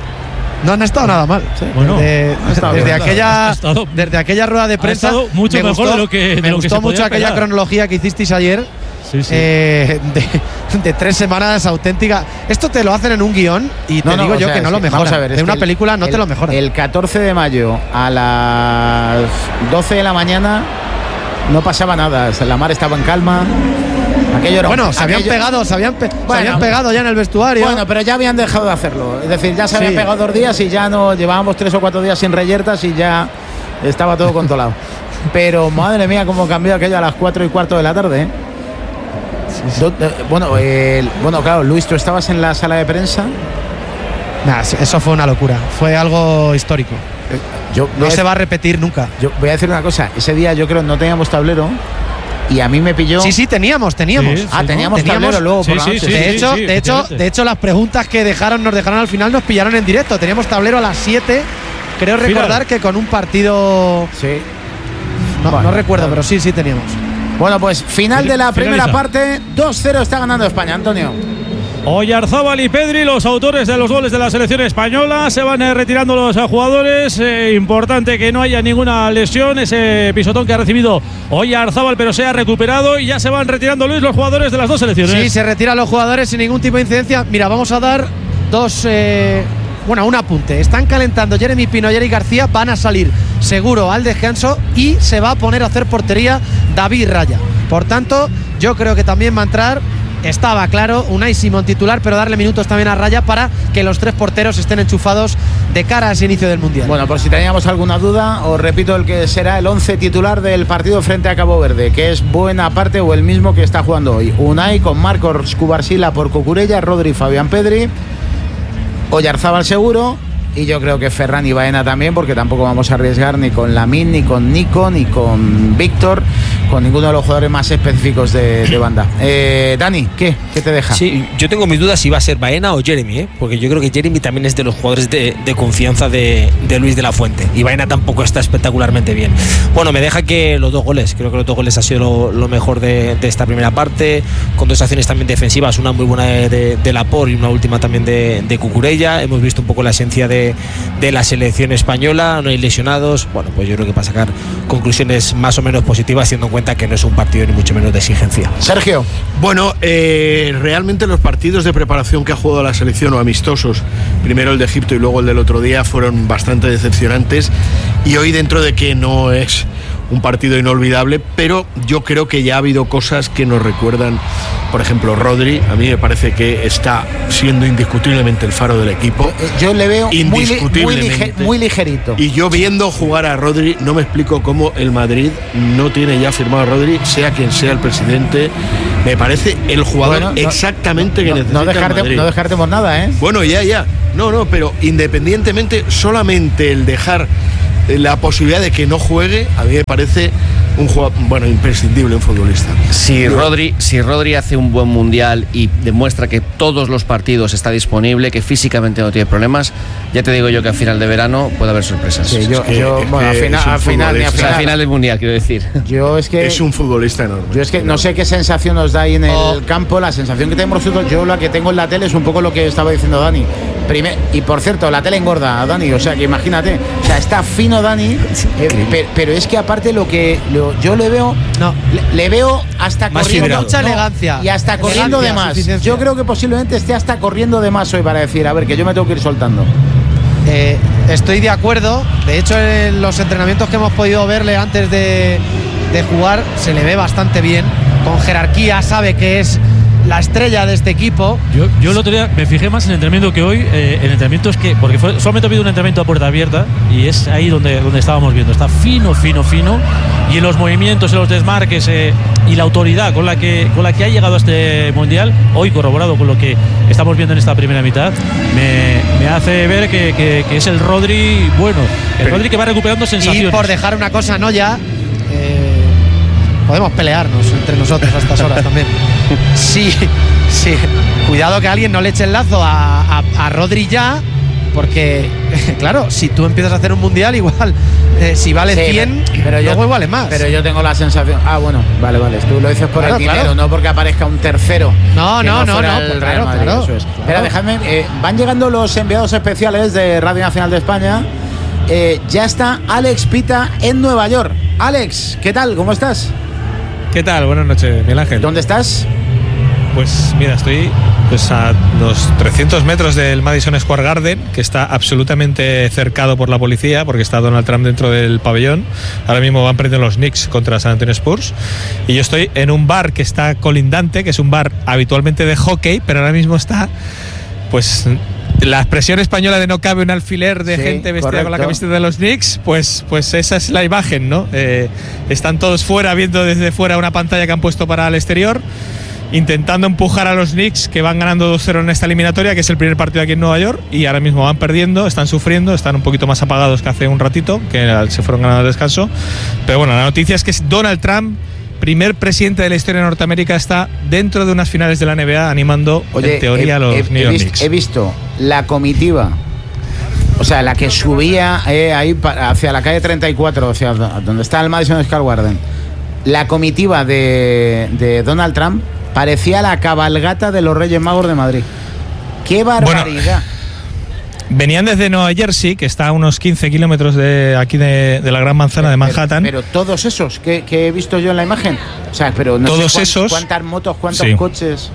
Speaker 1: No han estado nada mal.
Speaker 3: Bueno,
Speaker 1: desde,
Speaker 2: ha estado
Speaker 1: desde
Speaker 2: bien.
Speaker 1: aquella,
Speaker 3: Ha estado-
Speaker 1: desde aquella rueda de prensa
Speaker 3: estado mucho
Speaker 1: me
Speaker 3: mejor
Speaker 1: gustó,
Speaker 3: de lo que- de
Speaker 1: me
Speaker 3: lo que
Speaker 1: gustó
Speaker 3: se podía
Speaker 1: mucho aquella
Speaker 3: esperar.
Speaker 1: cronología que hicisteis ayer.
Speaker 3: Sí, sí.
Speaker 1: eh, de, de tres semanas auténtica. Esto te lo hacen en un guión y te
Speaker 2: No, no,
Speaker 1: digo
Speaker 2: o
Speaker 1: yo
Speaker 2: sea,
Speaker 1: que no
Speaker 2: es
Speaker 1: lo
Speaker 2: que- vamos
Speaker 1: mejoran.
Speaker 2: a ver, es
Speaker 1: de
Speaker 2: que
Speaker 1: una
Speaker 2: el-
Speaker 1: película no
Speaker 2: el-
Speaker 1: te lo mejoran.
Speaker 2: El catorce de mayo a las doce de la mañana no pasaba nada. La mar estaba en calma. Aquello era un-
Speaker 1: bueno, se habían
Speaker 2: aquello-
Speaker 1: pegado, se habían, pe- se
Speaker 2: Bueno.
Speaker 1: habían pegado ya en el vestuario.
Speaker 2: Bueno, pero ya habían dejado de hacerlo. Es decir, ya se habían
Speaker 1: Sí.
Speaker 2: pegado dos días y ya no llevábamos tres o cuatro días sin reyertas y ya estaba todo controlado. Pero madre mía, cómo cambió aquello a las cuatro y cuarto de la tarde, ¿eh? Do- eh, bueno, el- bueno, claro, Luis, tú estabas en la sala de prensa.
Speaker 1: Nah, eso fue una locura. Fue algo histórico.
Speaker 2: Eh, Yo
Speaker 1: No
Speaker 2: voy a
Speaker 1: se va a repetir nunca.
Speaker 2: Yo voy a decir una cosa, ese día yo creo no teníamos tablero y a mí me pilló.
Speaker 1: Sí, sí, teníamos, teníamos.
Speaker 3: Sí,
Speaker 2: Ah, teníamos,
Speaker 1: Teníamos-
Speaker 2: tablero luego
Speaker 3: sí,
Speaker 2: por la
Speaker 3: sí,
Speaker 2: noche.
Speaker 3: sí,
Speaker 1: de
Speaker 3: sí,
Speaker 1: hecho,
Speaker 3: sí,
Speaker 1: de hecho,
Speaker 3: efectivamente.
Speaker 1: de hecho, las preguntas que dejaron, nos dejaron al final nos pillaron en directo. Teníamos tablero a las siete. Creo
Speaker 3: Final.
Speaker 1: recordar que con un partido.
Speaker 2: Sí.
Speaker 1: No,
Speaker 2: Bueno,
Speaker 1: no recuerdo,
Speaker 2: claro.
Speaker 1: pero sí, sí teníamos.
Speaker 2: Bueno, pues final de la primera
Speaker 3: Finaliza.
Speaker 2: parte, dos cero está ganando España, Antonio.
Speaker 3: Oyarzábal y Pedri, los autores de los goles de la selección española, se van eh, retirando los eh, jugadores. Eh, importante que no haya ninguna lesión. Ese pisotón que ha recibido Oyarzábal, pero se ha recuperado y ya se van retirando, Luis, los jugadores de las dos selecciones.
Speaker 1: Sí, se retiran los jugadores sin ningún tipo de incidencia. Mira, vamos a dar dos. eh, bueno, un apunte. Están calentando Jeremy Pino y Eric García. Van a salir seguro al descanso y se va a poner a hacer portería David Raya. Por tanto, yo creo que también va a entrar. Estaba claro, Unai Simón titular, pero darle minutos también a Raya para que los tres porteros estén enchufados de cara a ese inicio del Mundial.
Speaker 2: Bueno, por si teníamos alguna duda, os repito el que será el once titular del partido frente a Cabo Verde, que es buena parte o el mismo que está jugando hoy. Unai con Marcos Cubarsila por Cucurella, Rodri, Fabián Pedri, Oyarzábal seguro, y yo creo que Ferran y Baena también, porque tampoco vamos a arriesgar ni con Lamine, ni con Nico, ni con Víctor, con ninguno de los jugadores más específicos de, de banda. Eh, Dani, ¿qué? ¿Qué te deja?
Speaker 5: Sí, yo tengo mis dudas si va a ser Baena o Jeremy, ¿eh? Porque yo creo que Jeremy también es de los jugadores de, de confianza de, de Luis de la Fuente, y Baena tampoco está espectacularmente bien. Bueno, me deja que los dos goles, creo que los dos goles ha sido lo, lo mejor de, de esta primera parte, con dos acciones también defensivas, una muy buena de, de, de Laporte y una última también de, de Cucurella. Hemos visto un poco la esencia de de, de la selección española, no hay lesionados. Bueno, pues yo creo que para sacar conclusiones más o menos positivas, teniendo en cuenta que no es un partido ni mucho menos de exigencia.
Speaker 2: Sergio.
Speaker 4: Bueno, eh, realmente los partidos de preparación que ha jugado la selección o amistosos, primero el de Egipto y luego el del otro día, fueron bastante decepcionantes, y hoy, dentro de que no es un partido inolvidable, pero yo creo que ya ha habido cosas que nos recuerdan. Por ejemplo, Rodri, a mí me parece que está siendo indiscutiblemente el faro del equipo.
Speaker 2: Yo le veo muy,
Speaker 4: indiscutiblemente.
Speaker 2: Muy, lige, muy ligerito.
Speaker 4: Y yo, viendo jugar a Rodri, no me explico cómo el Madrid no tiene ya firmado a Rodri, sea quien sea el presidente. Me parece el jugador bueno, no, exactamente
Speaker 2: no,
Speaker 4: que necesita
Speaker 2: no dejarte,
Speaker 4: el Madrid.
Speaker 2: No descartemos nada, ¿eh?
Speaker 4: Bueno, ya, ya. No, no, pero independientemente, solamente el dejar la posibilidad de que no juegue, a mí me parece un jugador, bueno, imprescindible, un futbolista.
Speaker 6: Si Rodri, si Rodri hace un buen mundial y demuestra que todos los partidos está disponible, que físicamente no tiene problemas, ya te digo yo que a final de verano puede haber sorpresas.
Speaker 2: Sí, yo, es que, yo, bueno,
Speaker 4: es
Speaker 2: al final, al final,
Speaker 6: al final, final del mundial, quiero decir.
Speaker 2: Yo es que
Speaker 4: es un futbolista enorme.
Speaker 2: Yo es que no sé qué sensación nos da ahí en el oh. campo. La sensación que tenemos nosotros, yo la que tengo en la tele es un poco lo que estaba diciendo Dani. Primer, y por cierto, la tele engorda, Dani, o sea que imagínate, o sea, está fino Dani, eh, pero, pero es que aparte lo que lo, yo le veo,
Speaker 1: no,
Speaker 2: le, le veo hasta
Speaker 1: más
Speaker 2: corriendo,
Speaker 1: mucha
Speaker 2: no,
Speaker 1: elegancia
Speaker 2: y hasta corriendo de más. Yo creo que posiblemente esté hasta corriendo de más hoy para decir, a ver, que yo me tengo que ir soltando.
Speaker 1: Eh, estoy de acuerdo. De hecho, en los entrenamientos que hemos podido verle antes de, de jugar, se le ve bastante bien, con jerarquía, sabe que es la estrella de este equipo.
Speaker 3: Yo, yo el otro día me fijé más en el entrenamiento que hoy. Eh, el entrenamiento es que, porque fue, solamente ha habido un entrenamiento a puerta abierta y es ahí donde, donde estábamos viendo. Está fino, fino, fino. Y en los movimientos, en los desmarques eh, y la autoridad con la, que, con la que ha llegado a este mundial, hoy corroborado con lo que estamos viendo en esta primera mitad, me, me hace ver que, que, que es el Rodri bueno. El Pero, Rodri que va recuperando sensaciones.
Speaker 1: Y por dejar una cosa, ¿no? Ya. Eh, podemos pelearnos entre nosotros a estas horas también. Sí, sí. Cuidado que alguien no le eche el lazo a, a, a Rodri ya, porque, claro, si tú empiezas a hacer un mundial, igual, eh, si vale sí, cien, pero luego yo, vale más.
Speaker 2: Pero yo tengo la sensación. Ah, bueno, vale, vale. Tú lo dices por claro, el dinero, claro. No porque aparezca un tercero.
Speaker 1: No, no, no, no. Pues claro, Madrid, claro, eso es.
Speaker 2: Claro. Espera, dejadme. Eh, van llegando los enviados especiales de Radio Nacional de España. Eh, ya está Alex Pita en Nueva York. Alex, ¿qué tal? ¿Cómo estás?
Speaker 8: ¿Qué tal? Buenas noches, Miguel Ángel.
Speaker 2: ¿Dónde estás?
Speaker 8: Pues mira, estoy pues a los trescientos metros del Madison Square Garden, que está absolutamente cercado por la policía porque está Donald Trump dentro del pabellón. Ahora mismo van perdiendo los Knicks contra San Antonio Spurs. Y yo estoy en un bar que está colindante, que es un bar habitualmente de hockey, pero ahora mismo está, pues, la expresión española de no cabe un alfiler de sí, gente vestida correcto. Con la camiseta de los Knicks, pues, pues esa es la imagen, ¿no? Eh, están todos fuera, viendo desde fuera una pantalla que han puesto para el exterior, intentando empujar a los Knicks, que van ganando dos cero en esta eliminatoria, que es el primer partido aquí en Nueva York, y ahora mismo van perdiendo, están sufriendo, están un poquito más apagados que hace un ratito, que se fueron ganando el descanso. Pero bueno, la noticia es que Donald Trump, primer presidente de la historia de Norteamérica, está dentro de unas finales de la N B A animando, Oye, en teoría,
Speaker 2: he,
Speaker 8: a los
Speaker 2: he,
Speaker 8: New York
Speaker 2: he
Speaker 8: Knicks.
Speaker 2: He visto la comitiva, o sea, la que subía eh, ahí para, hacia la calle treinta y cuatro, o sea, donde está el Madison Square Garden. La comitiva de, de Donald Trump parecía la cabalgata de los Reyes Magos de Madrid. ¡Qué barbaridad!
Speaker 8: Bueno, venían desde Nueva Jersey, que está a unos quince kilómetros de aquí de, de la Gran Manzana de Manhattan.
Speaker 2: Pero, pero todos esos que, que he visto yo en la imagen, o sea, pero no
Speaker 8: todos
Speaker 2: sé cuán,
Speaker 8: esos,
Speaker 2: cuántas motos, cuántos sí. coches.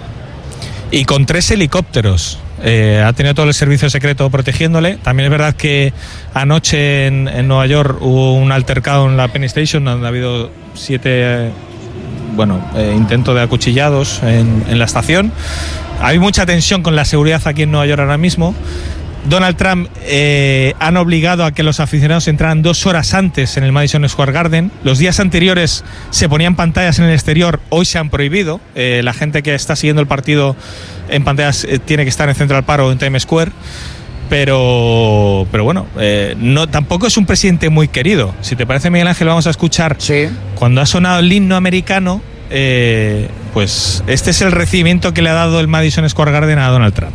Speaker 8: Y con tres helicópteros. Eh, ha tenido todo el servicio secreto protegiéndole. También es verdad que anoche en, en Nueva York hubo un altercado en la Penn Station, donde ha habido siete eh, bueno, eh, intentos de acuchillados en, en la estación. Hay mucha tensión con la seguridad aquí en Nueva York ahora mismo. Donald Trump eh, han obligado a que los aficionados entraran dos horas antes en el Madison Square Garden. Los días anteriores se ponían pantallas en el exterior, hoy se han prohibido. Eh, la gente que está siguiendo el partido en pantallas eh, tiene que estar en Central Park o en Times Square. Pero, pero bueno, eh, no, tampoco es un presidente muy querido. Si te parece, Miguel Ángel, vamos a escuchar
Speaker 2: sí.
Speaker 8: Cuando ha sonado el himno americano. Eh, pues este es el recibimiento que le ha dado el Madison Square Garden a Donald Trump.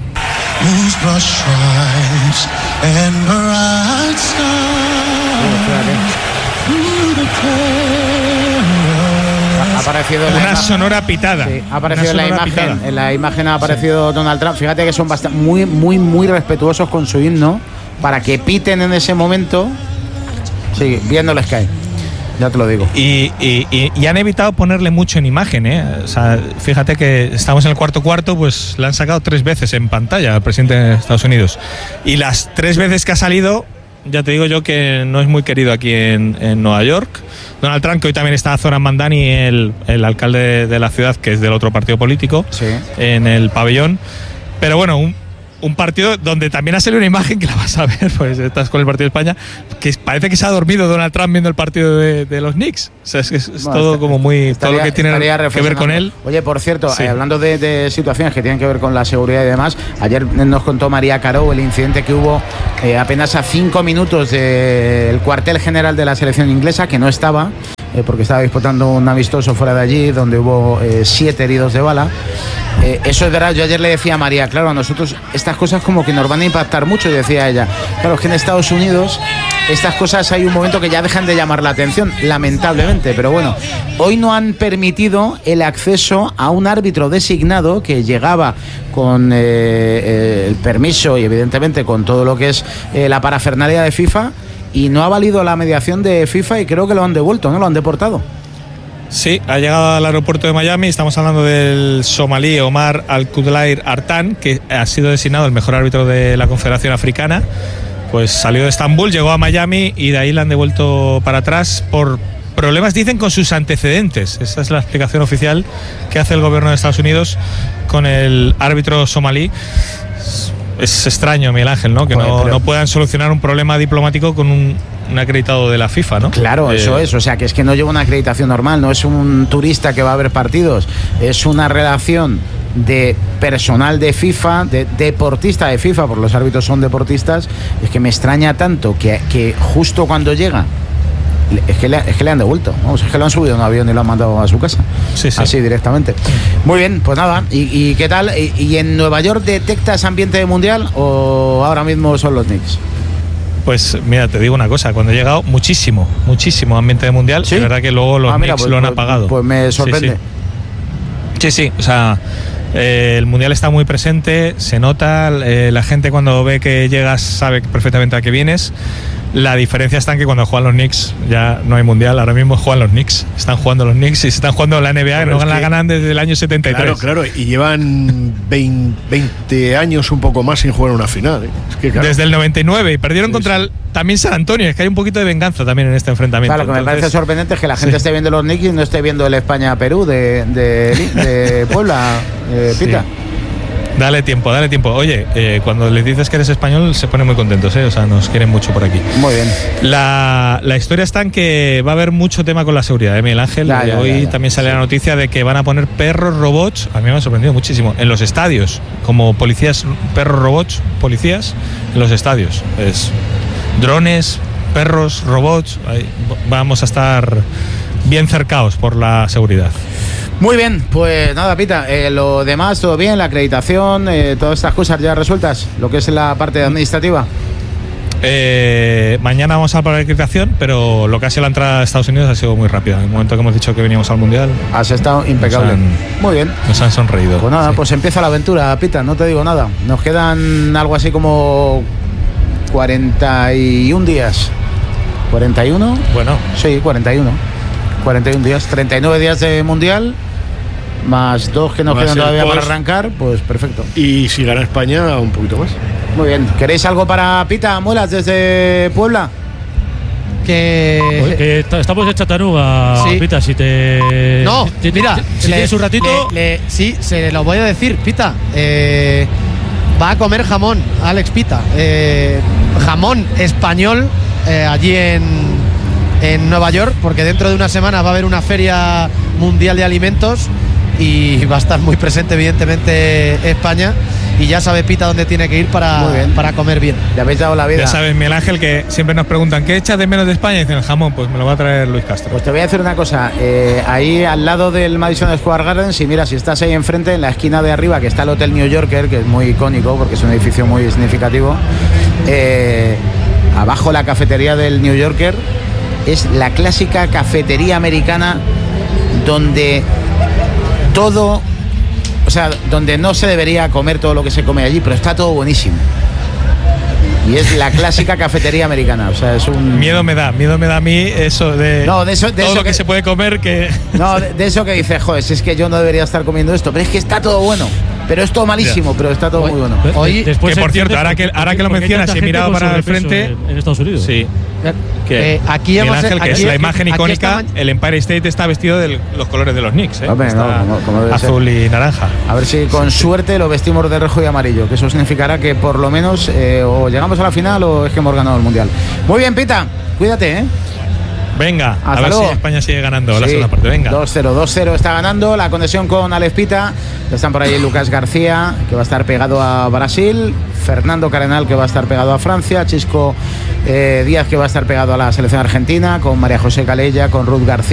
Speaker 2: Ha aparecido
Speaker 8: una
Speaker 2: la
Speaker 8: sonora pitada.
Speaker 2: Sí, ha aparecido en la imagen. Pitada. En la imagen ha aparecido sí. Donald Trump. Fíjate que son bastante, muy, muy, muy respetuosos con su himno. para que piten en ese momento. Sí, viéndoles caer. Ya te lo digo.
Speaker 8: Y, y, y, y han evitado ponerle mucho en imagen, ¿eh? O sea, fíjate que estamos en el cuarto cuarto, pues le han sacado tres veces en pantalla al presidente de Estados Unidos. Y las tres veces que ha salido, ya te digo yo que no es muy querido aquí en, en Nueva York. Donald Trump, que hoy también está Zoran Mandani, el, el alcalde de, de la ciudad, que es del otro partido político,
Speaker 2: sí,
Speaker 8: en el pabellón. Pero bueno, un, un partido donde también ha salido una imagen que la vas a ver, pues estás con el partido de España, que parece que se ha dormido Donald Trump viendo el partido de, de los Knicks. O sea, es, es, es bueno, todo está, como muy, estaría, todo lo que tiene que ver con él.
Speaker 2: Oye, por cierto,
Speaker 8: sí.
Speaker 2: eh, hablando de, de situaciones que tienen que ver con la seguridad y demás, ayer nos contó María Caro el incidente que hubo eh, apenas a cinco minutos del cuartel general de la selección inglesa, que no estaba, eh, porque estaba disputando un amistoso fuera de allí, donde hubo eh, siete heridos de bala. Eh, eso es verdad. Yo ayer le decía a María, claro, a nosotros estas cosas como que nos van a impactar mucho, y decía ella, claro, es que en Estados Unidos estas cosas hay un momento que ya dejan de llamar la atención, lamentablemente, pero bueno, hoy no han permitido el acceso a un árbitro designado que llegaba con eh, eh, el permiso y evidentemente con todo lo que es eh, la parafernalia de FIFA, y no ha valido la mediación de FIFA, y creo que lo han devuelto, ¿no? Lo han deportado.
Speaker 8: Sí, ha llegado al aeropuerto de Miami. Estamos hablando del somalí Omar Al-Kudlair Artan, que ha sido designado el mejor árbitro de la Confederación Africana. Pues salió de Estambul, llegó a Miami y de ahí le han devuelto para atrás por problemas, dicen, con sus antecedentes. Esa es la explicación oficial que hace el gobierno de Estados Unidos con el árbitro somalí. Es extraño, Miguel Ángel, ¿no? Que Joder, no, pero... no puedan solucionar un problema diplomático con un, un acreditado de la FIFA, ¿no?
Speaker 2: Claro, eh... eso es. O sea, que es que no lleva una acreditación normal, no es un turista que va a ver partidos, es una relación de personal de FIFA, de deportista de FIFA, porque los árbitros son deportistas. Es que me extraña tanto que, que justo cuando llega, es que, le, es que le han devuelto, vamos, es que lo han subido en un avión y lo han mandado a su casa,
Speaker 8: sí, sí.
Speaker 2: Así directamente. Muy bien, pues nada. ¿Y, y qué tal? ¿Y, ¿Y en Nueva York detectas ambiente de mundial o ahora mismo son los Knicks?
Speaker 8: Pues mira, te digo una cosa, cuando he llegado, muchísimo, muchísimo ambiente de mundial. ¿Sí? Es verdad que luego los ah, mira, Knicks pues, lo han
Speaker 2: pues,
Speaker 8: apagado.
Speaker 2: Pues me sorprende.
Speaker 8: Sí, sí, sí, o sea, eh, el mundial está muy presente, se nota, eh, la gente cuando ve que llegas sabe perfectamente a qué vienes. La diferencia está en que cuando juegan los Knicks ya no hay mundial, ahora mismo juegan los Knicks, están jugando los Knicks y se están jugando la N B A, claro, que no la ganan desde el año setenta y tres.
Speaker 4: Claro, claro, y llevan veinte años un poco más sin jugar una final. ¿eh? Es que, claro.
Speaker 8: Desde el noventa y nueve, y perdieron sí, contra sí. El, también San Antonio, es que hay un poquito de venganza también en este enfrentamiento.
Speaker 2: Claro, lo que Entonces, me parece sorprendente es que la gente sí. esté viendo los Knicks y no esté viendo el España-Perú de, de, de Puebla, eh, Pita. Sí.
Speaker 8: Dale tiempo, dale tiempo. Oye, eh, cuando les dices que eres español se ponen muy contentos, ¿eh? O sea, nos quieren mucho por aquí.
Speaker 2: Muy bien.
Speaker 8: La, la historia está en que va a haber mucho tema con la seguridad, ¿eh, Miguel Ángel? Ya, ya, Hoy ya, ya. también sale sí. la noticia de que van a poner perros robots, a mí me ha sorprendido muchísimo, en los estadios, como policías, perros robots, policías, en los estadios. Es drones, perros, robots, ahí vamos a estar bien cercados por la seguridad.
Speaker 2: Muy bien, pues nada, Pita, eh, lo demás todo bien, la acreditación, eh, todas estas cosas ya resueltas, lo que es la parte administrativa.
Speaker 8: Eh, mañana vamos a para la acreditación, pero lo que ha sido la entrada a Estados Unidos ha sido muy rápida. En el momento que hemos dicho que veníamos al Mundial,
Speaker 2: has estado impecable.
Speaker 8: Han,
Speaker 2: muy bien.
Speaker 8: Nos han sonreído.
Speaker 2: Pues nada,
Speaker 8: sí.
Speaker 2: pues empieza la aventura, Pita, no te digo nada. Nos quedan algo así como cuarenta y un días. ¿cuarenta y uno?
Speaker 8: Bueno.
Speaker 2: Sí, cuarenta y uno. cuarenta y un días, treinta y nueve días de Mundial, más dos que nos quedan todavía para arrancar, pues perfecto.
Speaker 4: Y si gana España, un poquito más.
Speaker 2: Muy bien. ¿Queréis algo para Pita, Muelas, desde Puebla?
Speaker 3: Que, Oye, que estamos en Chattanooga, sí. Pita, si te...
Speaker 1: No,
Speaker 3: si,
Speaker 1: mira,
Speaker 3: si
Speaker 1: le,
Speaker 3: tienes un ratito...
Speaker 1: Le, le, sí, se lo voy a decir, Pita. Eh, va a comer jamón, Alex Pita. Eh, jamón español eh, allí en... en Nueva York, porque dentro de una semana va a haber una feria mundial de alimentos y va a estar muy presente evidentemente España, y ya sabe Pita dónde tiene que ir para, para comer bien.
Speaker 2: Le habéis dado la vida.
Speaker 8: Ya sabes, Miguel Ángel, que siempre nos preguntan ¿qué echas de menos de España? Y dicen el jamón, pues me lo va a traer Luis Castro.
Speaker 2: Pues te voy a decir una cosa, eh, ahí al lado del Madison Square Garden, si mira, si estás ahí enfrente, en la esquina de arriba, que está el Hotel New Yorker, que es muy icónico porque es un edificio muy significativo, eh, abajo la cafetería del New Yorker es la clásica cafetería americana donde todo, o sea, donde no se debería comer todo lo que se come allí, pero está todo buenísimo. Y es la clásica cafetería americana. O sea, es un.
Speaker 8: Miedo me da, miedo me da a mí eso de.
Speaker 2: No, de eso. De
Speaker 8: todo
Speaker 2: eso
Speaker 8: lo que, que se puede comer que.
Speaker 2: No, de, de eso que dices, joder, si es que yo no debería estar comiendo esto. Pero es que está todo bueno. Pero es todo malísimo, yeah. pero está todo
Speaker 3: Hoy,
Speaker 2: muy bueno.
Speaker 3: Hoy,
Speaker 8: que por cierto, ahora que, ahora que lo mencionas y he mirado para el frente.
Speaker 3: En, en Estados Unidos.
Speaker 8: Sí.
Speaker 1: Que, eh, aquí hemos,
Speaker 8: Ángel, que
Speaker 1: aquí,
Speaker 8: es la imagen icónica,
Speaker 1: está,
Speaker 8: el Empire State está vestido de los colores de los Knicks, ¿eh?
Speaker 2: Hombre, no, como, como
Speaker 8: azul
Speaker 2: ser.
Speaker 8: y naranja.
Speaker 2: A ver si con sí, suerte sí. lo vestimos de rojo y amarillo, que eso significará que por lo menos eh, o llegamos a la final o es que hemos ganado el Mundial. Muy bien, Pita, cuídate, ¿eh?
Speaker 8: Venga,
Speaker 2: Hasta
Speaker 8: a ver
Speaker 2: luego.
Speaker 8: si España sigue ganando
Speaker 2: sí,
Speaker 8: la segunda parte. Venga.
Speaker 2: dos cero, dos cero está ganando. La conexión con Alex Pita. Están por ahí Lucas García, que va a estar pegado a Brasil. Fernando Cardenal, que va a estar pegado a Francia. Chisco eh, Díaz, que va a estar pegado a la selección argentina. Con María José Calella, con Ruth García.